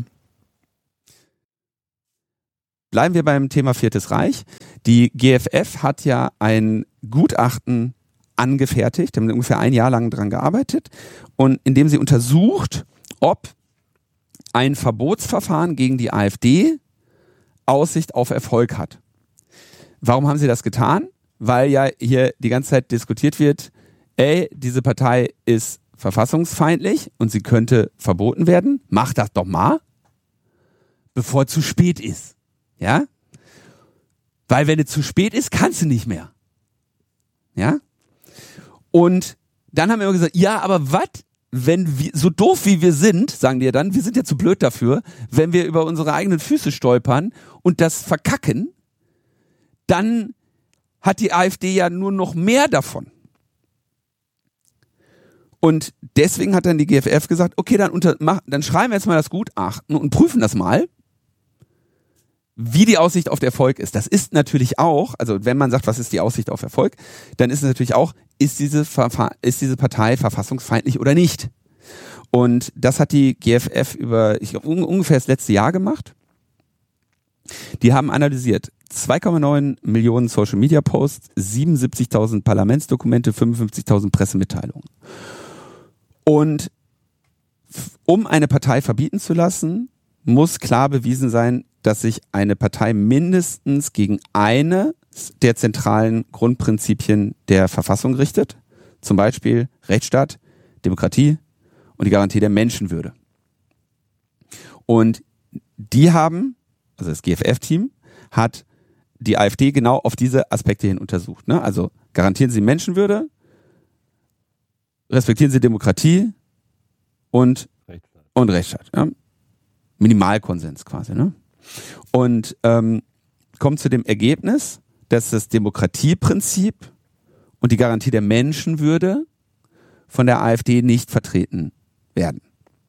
Bleiben wir beim Thema Viertes Reich. Die G F F hat ja ein Gutachten angefertigt, haben ungefähr ein Jahr lang dran gearbeitet, und indem sie untersucht, ob ein Verbotsverfahren gegen die AfD Aussicht auf Erfolg hat. Warum haben sie das getan? Weil ja hier die ganze Zeit diskutiert wird, ey, diese Partei ist verfassungsfeindlich und sie könnte verboten werden. Mach das doch mal, bevor es zu spät ist. Ja? Weil wenn es zu spät ist, kannst du nicht mehr. Ja? Und dann haben wir immer gesagt, ja, aber was, wenn wir, so doof wie wir sind, sagen die ja dann, wir sind ja zu blöd dafür, wenn wir über unsere eigenen Füße stolpern und das verkacken, dann hat die AfD ja nur noch mehr davon. Und deswegen hat dann die G F F gesagt, okay, dann, unter, mach, dann schreiben wir jetzt mal das Gutachten und prüfen das mal, wie die Aussicht auf Erfolg ist. Das ist natürlich auch, also wenn man sagt, was ist die Aussicht auf Erfolg, dann ist es natürlich auch, ist diese, ist diese Partei verfassungsfeindlich oder nicht? Und das hat die G F F über, ich glaube, ungefähr das letzte Jahr gemacht. Die haben analysiert zwei Komma neun Millionen Social Media Posts, siebenundsiebzigtausend Parlamentsdokumente, fünfundfünfzigtausend Pressemitteilungen. Und um eine Partei verbieten zu lassen, muss klar bewiesen sein, dass sich eine Partei mindestens gegen eine der zentralen Grundprinzipien der Verfassung richtet. Zum Beispiel Rechtsstaat, Demokratie und die Garantie der Menschenwürde. Und die haben, also das G F F-Team, hat die AfD genau auf diese Aspekte hin untersucht. Ne? Also garantieren sie Menschenwürde, respektieren sie Demokratie und Rechtsstaat. Und Rechtsstaat. Ja? Minimalkonsens quasi. Ne? Und ähm, kommt zu dem Ergebnis, dass das Demokratieprinzip und die Garantie der Menschenwürde von der AfD nicht vertreten werden.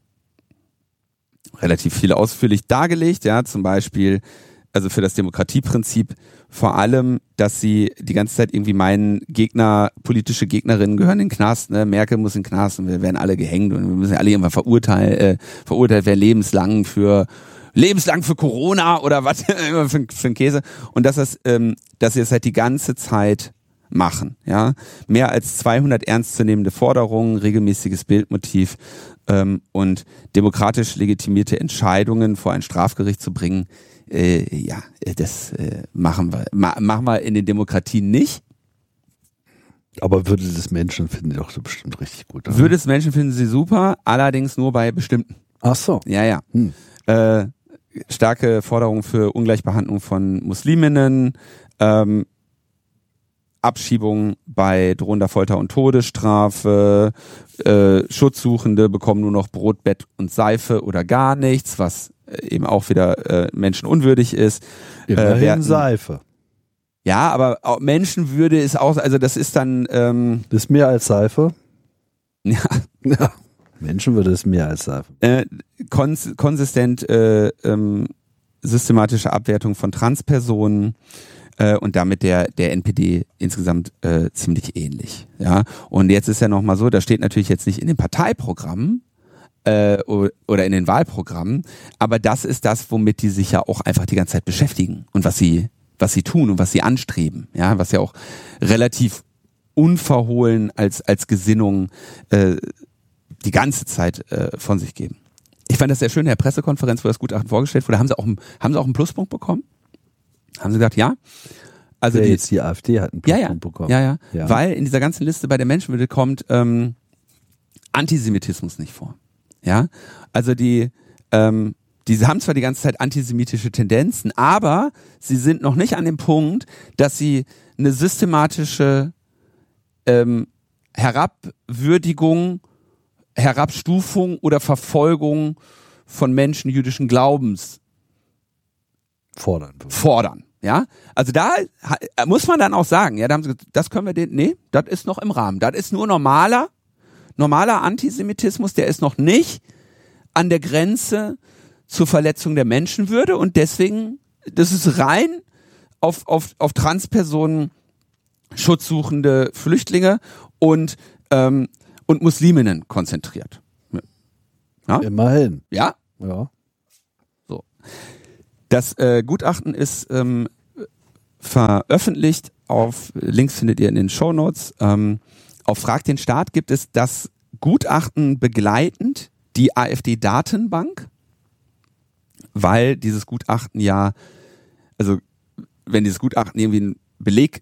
Relativ viel ausführlich dargelegt, ja, zum Beispiel, also für das Demokratieprinzip vor allem, dass sie die ganze Zeit irgendwie meinen, Gegner, politische Gegnerinnen gehören in den Knast, ne? Merkel muss in den Knast und wir werden alle gehängt und wir müssen alle irgendwann verurteilt, äh, verurteilt werden, lebenslang für lebenslang für Corona oder was für, für einen Käse. Und dass das, ähm, dass sie das halt die ganze Zeit machen, ja. Mehr als zweihundert ernstzunehmende Forderungen, regelmäßiges Bildmotiv ähm, und demokratisch legitimierte Entscheidungen vor ein Strafgericht zu bringen, äh, ja, das äh, machen wir, ma- machen wir in den Demokratien nicht. Aber Würde des Menschen finden die doch so bestimmt richtig gut. Oder? Würde des Menschen finden sie super, allerdings nur bei bestimmten. Ach so. Ja, ja. Hm. Äh, starke Forderung für Ungleichbehandlung von Musliminnen, ähm, Abschiebung bei drohender Folter und Todesstrafe, äh, Schutzsuchende bekommen nur noch Brot, Bett und Seife oder gar nichts, was eben auch wieder äh, menschenunwürdig ist. Immerhin äh, werden, Seife. Ja, aber auch Menschenwürde ist auch, also das ist dann ähm, das ist mehr als Seife. Ja. Ja. Menschenwürde ist mehr als Seife. Äh, kons- konsistent äh, ähm, systematische Abwertung von Transpersonen äh, und damit der der N P D insgesamt äh, ziemlich ähnlich. Ja, und jetzt ist ja noch mal so, da steht natürlich jetzt nicht in den Parteiprogrammen äh, oder in den Wahlprogrammen, aber das ist das, womit die sich ja auch einfach die ganze Zeit beschäftigen und was sie was sie tun und was sie anstreben. Ja, was ja auch relativ unverhohlen als als Gesinnung äh, die ganze Zeit äh, von sich geben. Ich fand das sehr schön in der Pressekonferenz, wo das Gutachten vorgestellt wurde, haben sie auch, haben sie auch einen Pluspunkt bekommen? Haben sie gesagt, ja. Also ja, die, jetzt die AfD hat einen Pluspunkt ja, ja, bekommen. Ja, ja, ja. Weil in dieser ganzen Liste bei der Menschenwürde kommt ähm, Antisemitismus nicht vor. Ja, also die, ähm, die haben zwar die ganze Zeit antisemitische Tendenzen, aber sie sind noch nicht an dem Punkt, dass sie eine systematische ähm, Herabwürdigung, Herabstufung oder Verfolgung von Menschen jüdischen Glaubens fordern. Fordern, ja? Also da muss man dann auch sagen, ja, da haben sie gesagt, das können wir den, nee, das ist noch im Rahmen. Das ist nur normaler, normaler Antisemitismus, der ist noch nicht an der Grenze zur Verletzung der Menschenwürde und deswegen, das ist rein auf, auf, auf Transpersonen, schutzsuchende Flüchtlinge und, ähm, und Musliminnen konzentriert. Ja? Immerhin. Ja? Ja. So. Das äh, Gutachten ist ähm, veröffentlicht. Auf Links findet ihr in den Shownotes. Ähm, auf Frag den Staat gibt es das Gutachten begleitend die AfD-Datenbank, weil dieses Gutachten ja, also wenn dieses Gutachten irgendwie einen Beleg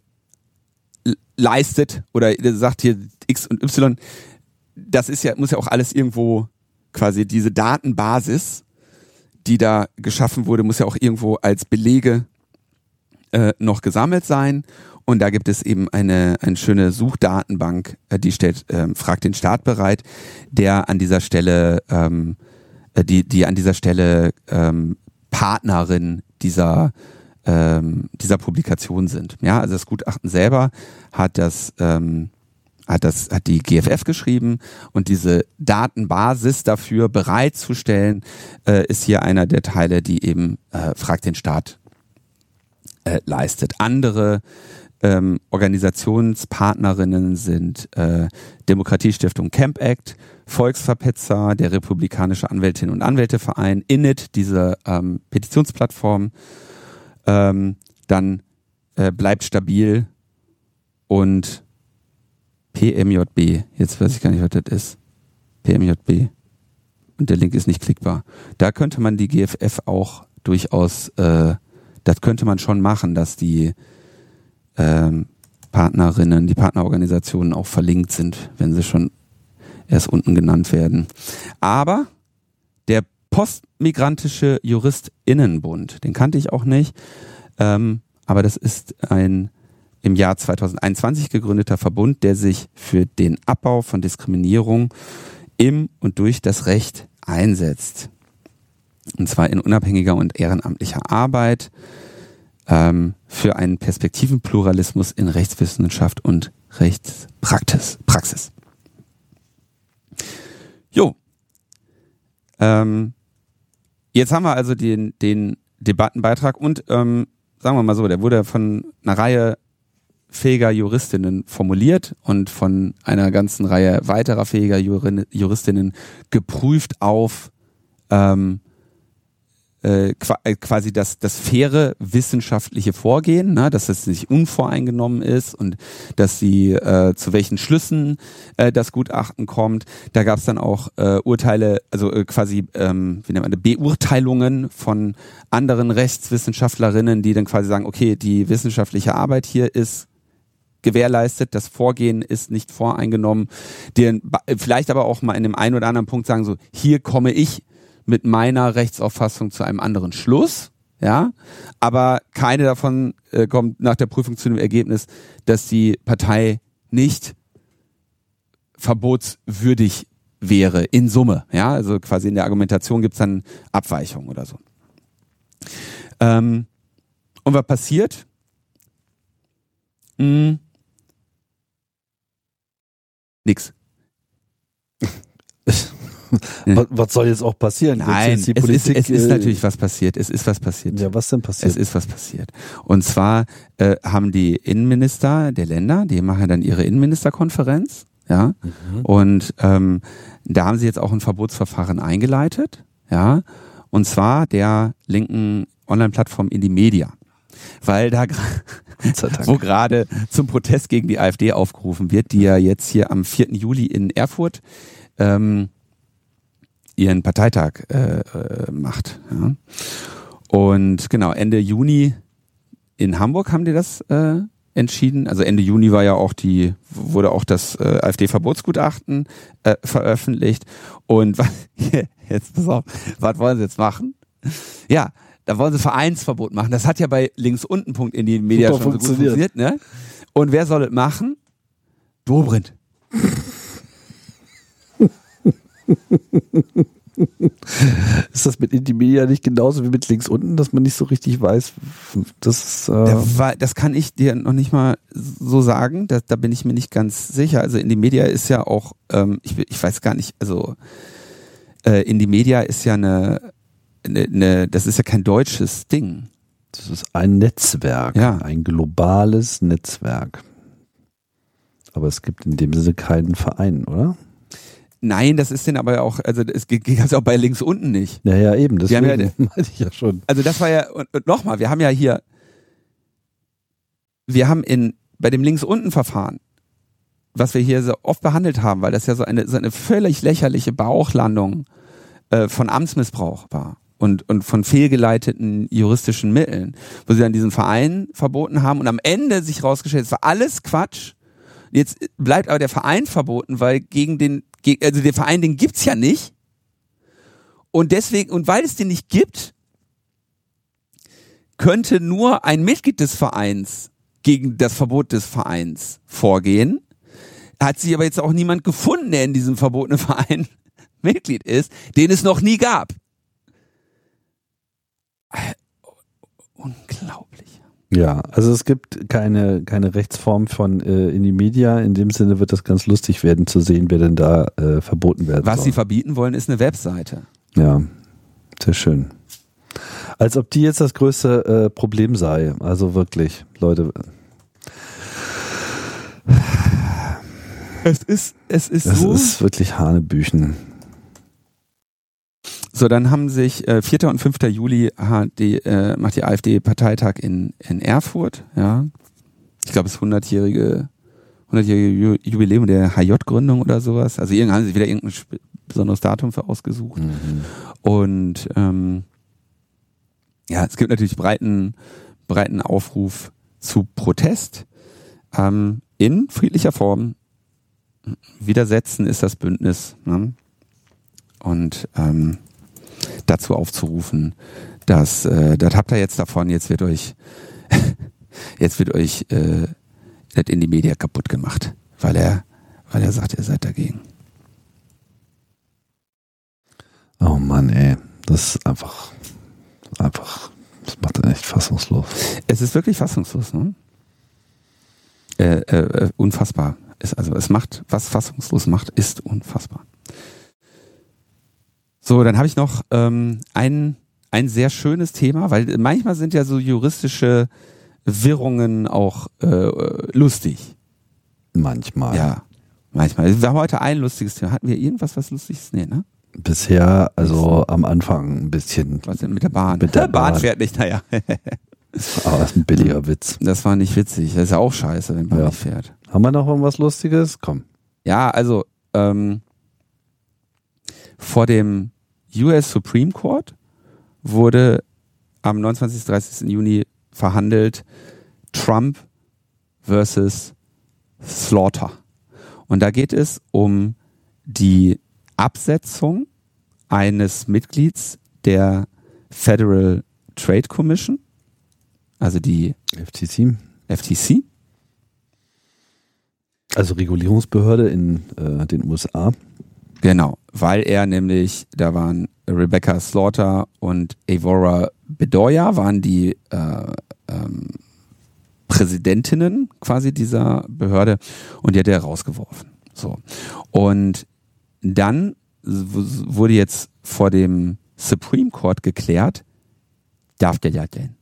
leistet oder sagt hier X und Y, das ist ja, muss ja auch alles irgendwo quasi diese Datenbasis, die da geschaffen wurde, muss ja auch irgendwo als Belege äh, noch gesammelt sein. Und da gibt es eben eine, eine schöne Suchdatenbank, äh, die stellt, ähm, fragt den Staat bereit, der an dieser Stelle, ähm, die, die an dieser Stelle ähm, Partnerin dieser ähm, dieser Publikation sind. Ja, also das Gutachten selber hat das ähm, hat das hat die G F F geschrieben und diese Datenbasis dafür bereitzustellen, äh, ist hier einer der Teile, die eben äh, fragt den Staat äh, leistet. Andere ähm, Organisationspartnerinnen sind äh, Demokratiestiftung Camp Act, Volksverpetzer, der Republikanische Anwältinnen und Anwälteverein, Init, diese ähm, Petitionsplattform, ähm, dann äh, bleibt stabil und P M J B, jetzt weiß ich gar nicht, was das ist. P M J B. Und der Link ist nicht klickbar. Da könnte man die G F F auch durchaus, äh, das könnte man schon machen, dass die ähm, Partnerinnen, die Partnerorganisationen auch verlinkt sind, wenn sie schon erst unten genannt werden. Aber der Postmigrantische JuristInnenbund, den kannte ich auch nicht, ähm, aber das ist ein im Jahr zweitausendeinundzwanzig gegründeter Verbund, der sich für den Abbau von Diskriminierung im und durch das Recht einsetzt. Und zwar in unabhängiger und ehrenamtlicher Arbeit ähm, für einen Perspektivenpluralismus in Rechtswissenschaft und Rechtspraxis. Praxis. Jo. Ähm, jetzt haben wir also den, den Debattenbeitrag und ähm, sagen wir mal so, der wurde von einer Reihe fähiger Juristinnen formuliert und von einer ganzen Reihe weiterer fähiger Juristinnen geprüft auf ähm, äh, quasi das, das faire wissenschaftliche Vorgehen, ne, dass es nicht unvoreingenommen ist und dass sie äh, zu welchen Schlüssen äh, das Gutachten kommt. Da gab es dann auch äh, Urteile, also äh, quasi ähm, wie nennt man das, Beurteilungen von anderen Rechtswissenschaftlerinnen, die dann quasi sagen, okay, die wissenschaftliche Arbeit hier ist gewährleistet, das Vorgehen ist nicht voreingenommen, die vielleicht aber auch mal in dem einen oder anderen Punkt sagen so, hier komme ich mit meiner Rechtsauffassung zu einem anderen Schluss, ja, aber keine davon äh, kommt nach der Prüfung zu dem Ergebnis, dass die Partei nicht verbotswürdig wäre in Summe, ja, also quasi in der Argumentation gibt es dann Abweichungen oder so. Ähm, und was passiert? Hm. Nix. was, was soll jetzt auch passieren? Nein, jetzt die es, Politik, ist, es ist natürlich was passiert. Es ist was passiert. Ja, was denn passiert? Es ist was passiert. Und zwar äh, haben die Innenminister der Länder, die machen dann ihre Innenministerkonferenz, ja, mhm. und ähm, da haben sie jetzt auch ein Verbotsverfahren eingeleitet, ja, und zwar der linken Online-Plattform Indymedia. Weil da wo gerade zum Protest gegen die AfD aufgerufen wird, die ja jetzt hier am vierten Juli in Erfurt ähm, ihren Parteitag äh, äh, macht. Ja. Und genau, Ende Juni in Hamburg haben die das äh, entschieden. Also Ende Juni war ja auch die, wurde auch das äh, AfD-Verbotsgutachten äh, veröffentlicht. Und was, jetzt pass auf, was wollen sie jetzt machen? Ja, da wollen sie Vereinsverbot machen. Das hat ja bei linksunten.indymedia schon so gut funktioniert, ne? Und wer soll es machen? Dobrindt. Ist das mit Indymedia nicht genauso wie mit links unten, dass man nicht so richtig weiß, das äh das kann ich dir noch nicht mal so sagen, da, da bin ich mir nicht ganz sicher. Also Indymedia ist ja auch, ähm, ich, ich weiß gar nicht, also äh, Indymedia ist ja eine, eine, eine, das ist ja kein deutsches Ding. Das ist ein Netzwerk, ja. ein globales Netzwerk. Aber es gibt in dem Sinne keinen Verein, oder? Nein, das ist denn aber auch, also es geht auch bei links unten nicht. Ja, ja, eben, das ja, meinte ich ja schon. Also das war ja, und, und nochmal, wir haben ja hier, wir haben in, bei dem links unten Verfahren, was wir hier so oft behandelt haben, weil das ja so eine, so eine völlig lächerliche Bauchlandung äh, von Amtsmissbrauch war. Und, und von fehlgeleiteten juristischen Mitteln, wo sie dann diesen Verein verboten haben und am Ende sich rausgestellt, es war alles Quatsch. Jetzt bleibt aber der Verein verboten, weil gegen den, also der Verein, den gibt's ja nicht. Und deswegen, und weil es den nicht gibt, könnte nur ein Mitglied des Vereins gegen das Verbot des Vereins vorgehen. Hat sich aber jetzt auch niemand gefunden, der in diesem verbotenen Verein Mitglied ist, den es noch nie gab. Unglaublich. Ja, also es gibt keine, keine Rechtsform von äh, in die Media. In dem Sinne wird das ganz lustig werden zu sehen, wer denn da äh, verboten werden Was soll. sie verbieten wollen, ist eine Webseite. Ja, sehr schön. Als ob die jetzt das größte äh, Problem sei. Also wirklich, Leute. Es ist, es ist das so. Das ist wirklich Hanebüchen. So, dann haben sich äh, vierter und fünfter Juli hat die, äh, macht die AfD Parteitag in, in Erfurt. Ja, ich glaube, es ist hundertjährige hundertjährige Jubiläum der H J-Gründung oder sowas. Also irgendwie haben sie wieder irgendein besonderes Datum für ausgesucht. Mhm. Und ähm, ja, es gibt natürlich breiten breiten Aufruf zu Protest ähm, in friedlicher Form. Widersetzen ist das Bündnis. Ne? Und ähm, dazu aufzurufen, dass äh, das habt ihr jetzt davon, jetzt wird euch jetzt wird euch äh, das in die Media kaputt gemacht, weil er weil er sagt, ihr seid dagegen. Oh Mann, ey, das ist einfach einfach, das macht dann echt fassungslos. Es ist wirklich fassungslos, ne? Äh, äh, unfassbar. Es, also es macht, was fassungslos macht, ist unfassbar. So, dann habe ich noch ähm, ein, ein sehr schönes Thema, weil manchmal sind ja so juristische Wirrungen auch äh, lustig. Manchmal. Ja, manchmal. Wir haben heute ein lustiges Thema. Hatten wir irgendwas, was Lustiges? Nee, ne? Bisher, also am Anfang ein bisschen. Was denn mit der Bahn? Mit der, der Bahn Bahn fährt nicht, naja. Aber das ist ein billiger Witz. Das war nicht witzig. Das ist ja auch scheiße, wenn Bahn ja. nicht fährt. Haben wir noch irgendwas Lustiges? Komm. Ja, also ähm, vor dem U S Supreme Court wurde am neunundzwanzigsten bis dreißigsten Juni verhandelt Trump versus Slaughter. Und da geht es um die Absetzung eines Mitglieds der Federal Trade Commission, also die F T C. F T C. Also Regulierungsbehörde in äh, den U S A. Genau, weil er nämlich, da waren Rebecca Slaughter und Evora Bedoya, waren die äh, ähm, Präsidentinnen quasi dieser Behörde und die hat er rausgeworfen. So. Und dann wurde jetzt vor dem Supreme Court geklärt, darf der das denn?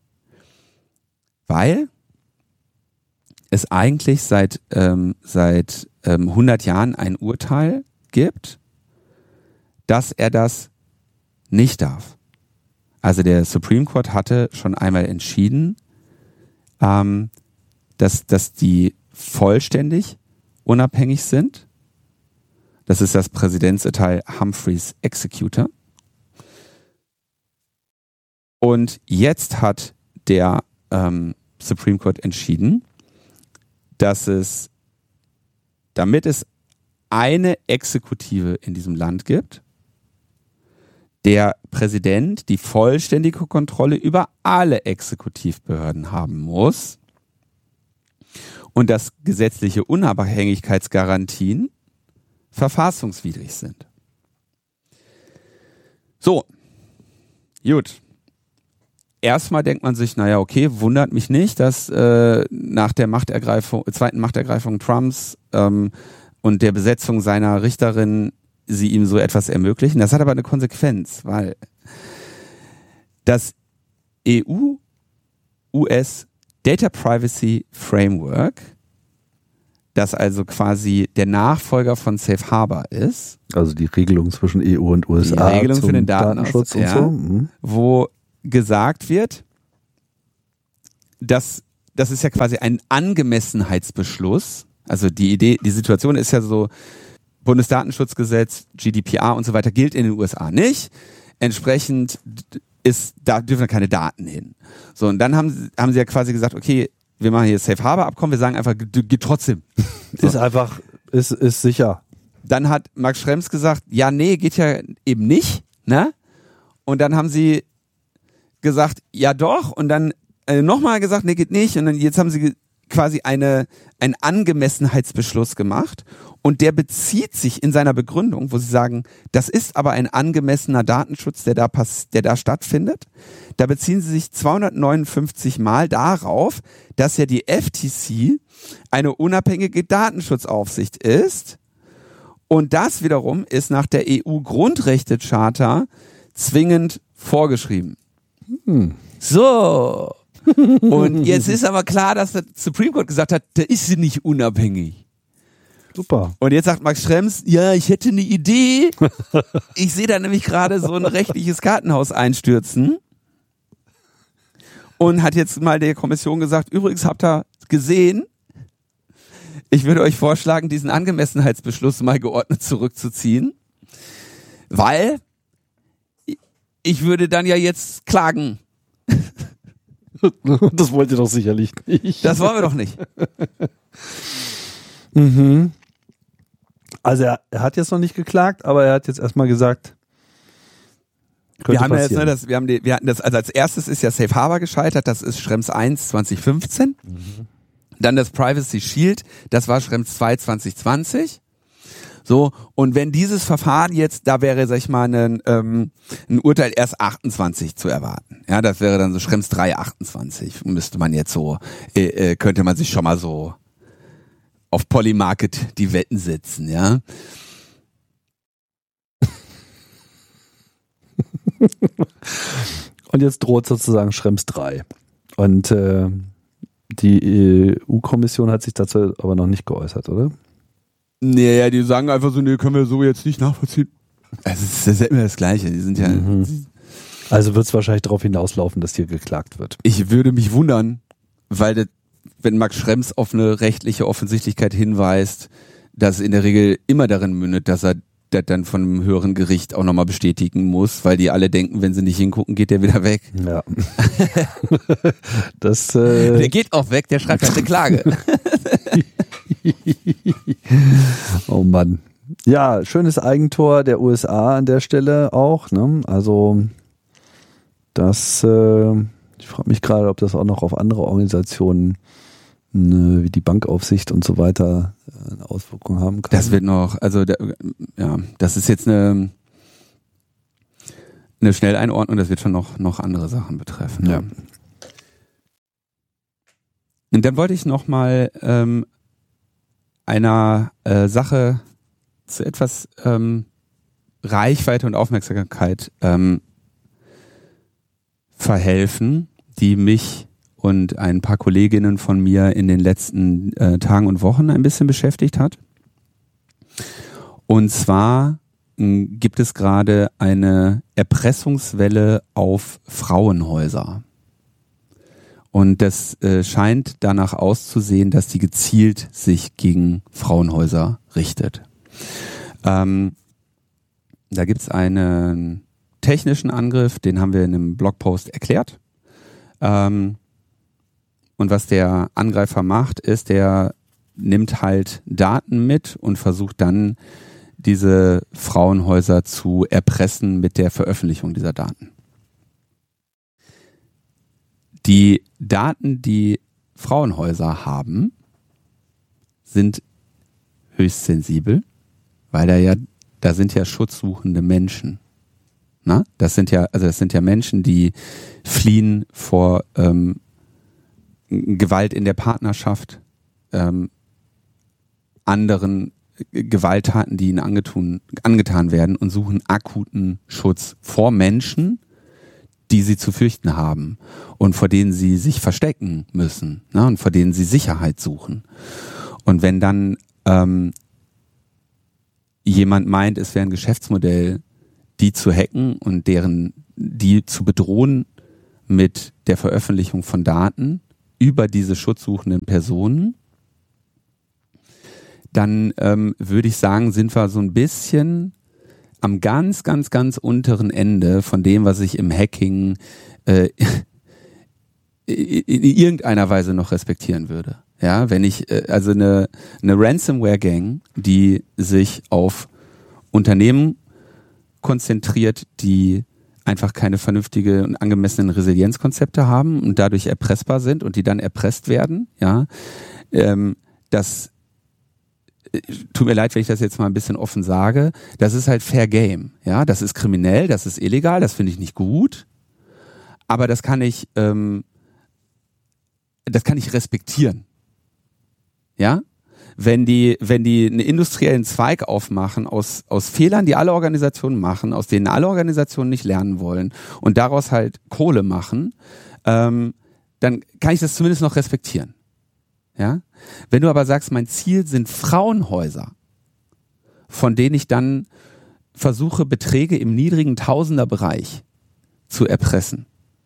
Weil es eigentlich seit, ähm, seit ähm, hundert Jahren ein Urteil gibt, dass er das nicht darf. Also der Supreme Court hatte schon einmal entschieden, ähm, dass, dass die vollständig unabhängig sind. Das ist das Präzedenzurteil Humphreys Executor. Und jetzt hat der ähm, Supreme Court entschieden, dass es, damit es eine Exekutive in diesem Land gibt, der Präsident die vollständige Kontrolle über alle Exekutivbehörden haben muss und dass gesetzliche Unabhängigkeitsgarantien verfassungswidrig sind. So, gut. Erstmal denkt man sich, naja, okay, wundert mich nicht, dass äh, nach der Machtergreifung, zweiten Machtergreifung Trumps ähm, und der Besetzung seiner Richterin sie ihm so etwas ermöglichen. Das hat aber eine Konsequenz, weil das E U S Data Privacy Framework, das also quasi der Nachfolger von Safe Harbor ist. Also die Regelung zwischen E U und U S A. Die Regelung für den Datenschutz, Datenschutz und so. Mhm. Wo gesagt wird, dass das ist ja quasi ein Angemessenheitsbeschluss. Also die Idee, die Situation ist ja so, Bundesdatenschutzgesetz, G D P R und so weiter gilt in den U S A nicht. Entsprechend ist, da dürfen keine Daten hin. So, und dann haben, haben sie ja quasi gesagt, okay, wir machen hier Safe Harbor Abkommen, wir sagen einfach, geht trotzdem. So. Ist einfach, ist, ist sicher. Dann hat Max Schrems gesagt, ja, nee, geht ja eben nicht, ne? Und dann haben sie gesagt, ja doch, und dann äh, nochmal gesagt, nee, geht nicht, und dann jetzt haben sie quasi eine, einen Angemessenheitsbeschluss gemacht, und der bezieht sich in seiner Begründung, wo sie sagen, das ist aber ein angemessener Datenschutz, der da pass- der da stattfindet. Da beziehen sie sich zweihundertneunundfünfzig Mal darauf, dass ja die F T C eine unabhängige Datenschutzaufsicht ist. Und das wiederum ist nach der E U-Grundrechtecharta zwingend vorgeschrieben. Hm. So. Und jetzt ist aber klar, dass der Supreme Court gesagt hat, da ist sie nicht unabhängig. Super. Und jetzt sagt Max Schrems, ja, ich hätte eine Idee. Ich sehe da nämlich gerade so ein rechtliches Kartenhaus einstürzen. Und hat jetzt mal der Kommission gesagt, übrigens habt ihr gesehen, ich würde euch vorschlagen, diesen Angemessenheitsbeschluss mal geordnet zurückzuziehen, weil ich würde dann ja jetzt klagen. Das wollt ihr doch sicherlich nicht. Das wollen wir doch nicht. Mhm. Also er, er hat jetzt noch nicht geklagt, aber er hat jetzt erstmal gesagt, wir haben ja jetzt, ne, das, wir haben die, wir hatten das, also als erstes ist ja Safe Harbor gescheitert, das ist Schrems eins zwanzig fünfzehn. Mhm. Dann das Privacy Shield, das war Schrems zwei zwanzig zwanzig. So, und wenn dieses Verfahren jetzt, da wäre, sag ich mal, ein, ähm, ein Urteil erst achtundzwanzig zu erwarten. Ja, das wäre dann so Schrems drei achtundzwanzig, müsste man jetzt so, äh, äh, könnte man sich schon mal so auf Polymarket die Wetten setzen, ja. Und jetzt droht sozusagen Schrems drei. Und äh, die E U-Kommission hat sich dazu aber noch nicht geäußert, oder? Nee, ja, die sagen einfach so, nee, können wir so jetzt nicht nachvollziehen. Also es ist ja immer das Gleiche. Die sind ja. Mhm. Also wird es wahrscheinlich darauf hinauslaufen, dass hier geklagt wird. Ich würde mich wundern, weil das, wenn Max Schrems auf eine rechtliche Offensichtlichkeit hinweist, dass in der Regel immer darin mündet, dass er das dann von einem höheren Gericht auch nochmal bestätigen muss, weil die alle denken, wenn sie nicht hingucken, geht der wieder weg. Ja. das, äh der geht auch weg, der schreibt halt eine Klage. Oh Mann. Ja, schönes Eigentor der U S A an der Stelle auch, ne? Also das, äh, ich frage mich gerade, ob das auch noch auf andere Organisationen ne, wie die Bankaufsicht und so weiter eine Auswirkung haben kann. Das wird noch, also der, ja, das ist jetzt eine eine Schnelleinordnung, das wird schon noch noch andere Sachen betreffen. Ja. Und dann wollte ich noch mal ähm, einer äh, Sache zu etwas ähm, Reichweite und Aufmerksamkeit ähm, verhelfen, die mich und ein paar Kolleginnen von mir in den letzten äh, Tagen und Wochen ein bisschen beschäftigt hat. Und zwar mh, gibt es gerade eine Erpressungswelle auf Frauenhäuser. Und das äh, scheint danach auszusehen, dass die gezielt sich gegen Frauenhäuser richtet. Ähm, da gibt's einen technischen Angriff, den haben wir in einem Blogpost erklärt. Ähm, und was der Angreifer macht, ist, der nimmt halt Daten mit und versucht dann, diese Frauenhäuser zu erpressen mit der Veröffentlichung dieser Daten. Die Daten, die Frauenhäuser haben, sind höchst sensibel, weil da ja, da sind ja schutzsuchende Menschen. Na? Das sind ja, also das sind ja Menschen, die fliehen vor ähm, Gewalt in der Partnerschaft, ähm, anderen Gewalttaten, die ihnen angetun, angetan werden und suchen akuten Schutz vor Menschen, die sie zu fürchten haben und vor denen sie sich verstecken müssen, ne, und vor denen sie Sicherheit suchen. Und wenn dann ähm, jemand meint, es wäre ein Geschäftsmodell, die zu hacken und deren, die zu bedrohen mit der Veröffentlichung von Daten über diese schutzsuchenden Personen, dann ähm, würde ich sagen, sind wir so ein bisschen am ganz, ganz, ganz unteren Ende von dem, was ich im Hacking äh, in irgendeiner Weise noch respektieren würde. Ja, wenn ich, äh, also eine, eine Ransomware-Gang, die sich auf Unternehmen konzentriert, die einfach keine vernünftige und angemessenen Resilienzkonzepte haben und dadurch erpressbar sind und die dann erpresst werden, ja, ähm, das tut mir leid, wenn ich das jetzt mal ein bisschen offen sage, das ist halt Fair Game, ja, das ist kriminell, das ist illegal, das finde ich nicht gut, aber das kann ich, ähm, das kann ich respektieren, ja, wenn die, wenn die einen industriellen Zweig aufmachen aus aus Fehlern, die alle Organisationen machen, aus denen alle Organisationen nicht lernen wollen und daraus halt Kohle machen, ähm, dann kann ich das zumindest noch respektieren. Ja? Wenn du aber sagst, mein Ziel sind Frauenhäuser, von denen ich dann versuche, Beträge im niedrigen Tausenderbereich zu erpressen,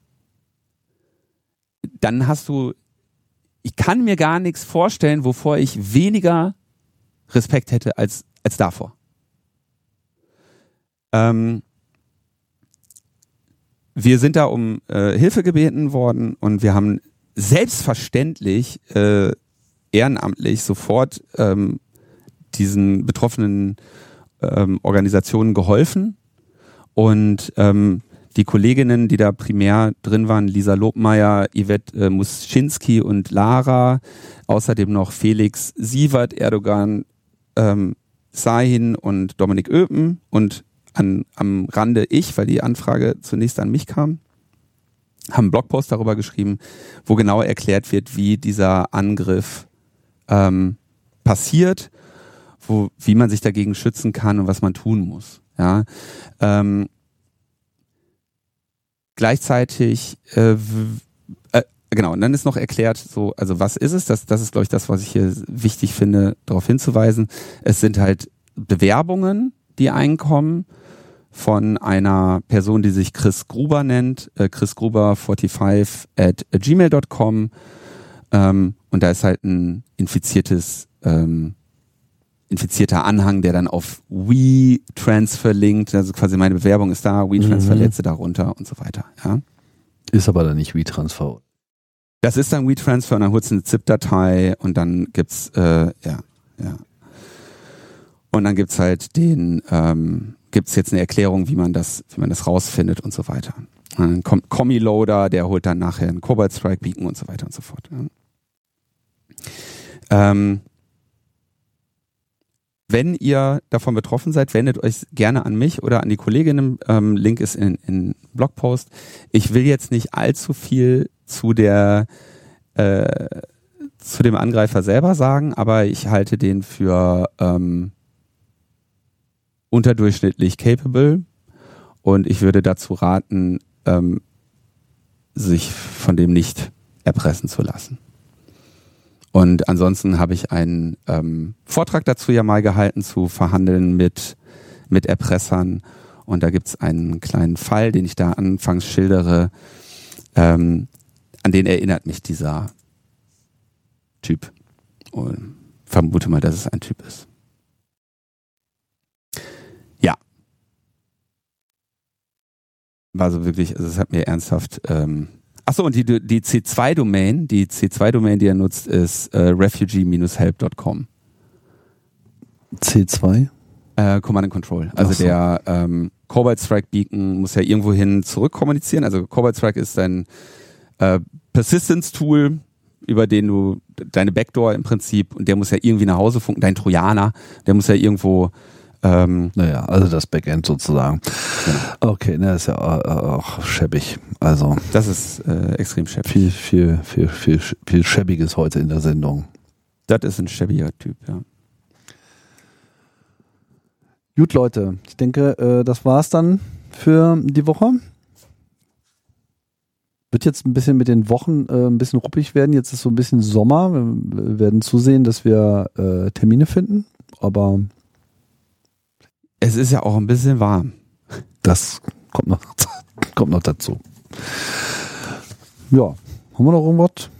dann hast du, ich kann mir gar nichts vorstellen, wovor ich weniger Respekt hätte als, als davor. Ähm, wir sind da um äh, Hilfe gebeten worden und wir haben selbstverständlich äh, ehrenamtlich sofort ähm, diesen betroffenen ähm, Organisationen geholfen und ähm, die Kolleginnen, die da primär drin waren, Lisa Lobmeier, Yvette äh, Muschinski und Lara, außerdem noch Felix Sievert, Erdogan, ähm, Sahin und Dominik Öpen und an, am Rande ich, weil die Anfrage zunächst an mich kam, haben einen Blogpost darüber geschrieben, wo genau erklärt wird, wie dieser Angriff ähm, passiert, wo, wie man sich dagegen schützen kann und was man tun muss. Ja, ähm, gleichzeitig, äh, äh, genau, und dann ist noch erklärt, so, also was ist es? Das, das ist, glaube ich, das, was ich hier wichtig finde, darauf hinzuweisen. Es sind halt Bewerbungen, die einkommen von einer Person, die sich Chris Gruber nennt, äh, Chris Gruber fünfundvierzig at gmail dot com, ähm, und da ist halt ein infiziertes, ähm, infizierter Anhang, der dann auf WeTransfer linkt, also quasi meine Bewerbung ist da, WeTransfer mhm. lädt sie darunter und so weiter, ja. Ist aber dann nicht WeTransfer. Das ist dann WeTransfer und dann holst du eine ZIP-Datei und dann gibt's, äh, ja, ja. Und dann gibt's halt den, ähm, gibt's jetzt eine Erklärung, wie man das, wie man das rausfindet und so weiter. Und dann kommt Commi-Loader, der holt dann nachher einen Cobalt Strike Beacon und so weiter und so fort. Ja. Ähm, wenn ihr davon betroffen seid, wendet euch gerne an mich oder an die Kolleginnen. Ähm, Link ist in, in Blogpost. Ich will jetzt nicht allzu viel zu der äh, zu dem Angreifer selber sagen, aber ich halte den für ähm, unterdurchschnittlich capable und ich würde dazu raten, ähm, sich von dem nicht erpressen zu lassen. Und ansonsten habe ich einen ähm, Vortrag dazu ja mal gehalten, zu verhandeln mit, mit Erpressern. Und da gibt es einen kleinen Fall, den ich da anfangs schildere, ähm, an den erinnert mich dieser Typ. Und vermute mal, dass es ein Typ ist. Ja. War so wirklich, also es hat mir ernsthaft... Ähm, Achso, und die, die C zwei Domain, die C zwei Domain, die er nutzt, ist äh, refugee dash help dot com. C zwei? Äh, Command and Control. Also so. Der ähm, Cobalt Strike Beacon muss ja irgendwohin zurückkommunizieren. Also Cobalt Strike ist ein äh, Persistence-Tool, über den du deine Backdoor im Prinzip, und der muss ja irgendwie nach Hause funken, dein Trojaner, der muss ja irgendwo Ähm, naja, also das Backend sozusagen. Ja. Okay, ne, ist ja auch schäbig. Also das ist äh, extrem schäbig. Viel, viel, viel, viel, viel Schäbiges heute in der Sendung. Das ist ein schäbiger Typ, ja. Gut, Leute, ich denke, äh, das war's dann für die Woche. wird jetzt ein bisschen mit den Wochen äh, ein bisschen ruppig werden. Jetzt ist so ein bisschen Sommer. Wir werden zusehen, dass wir äh, Termine finden. Aber es ist ja auch ein bisschen warm. Das kommt noch, kommt noch dazu. Ja, haben wir noch irgendwas?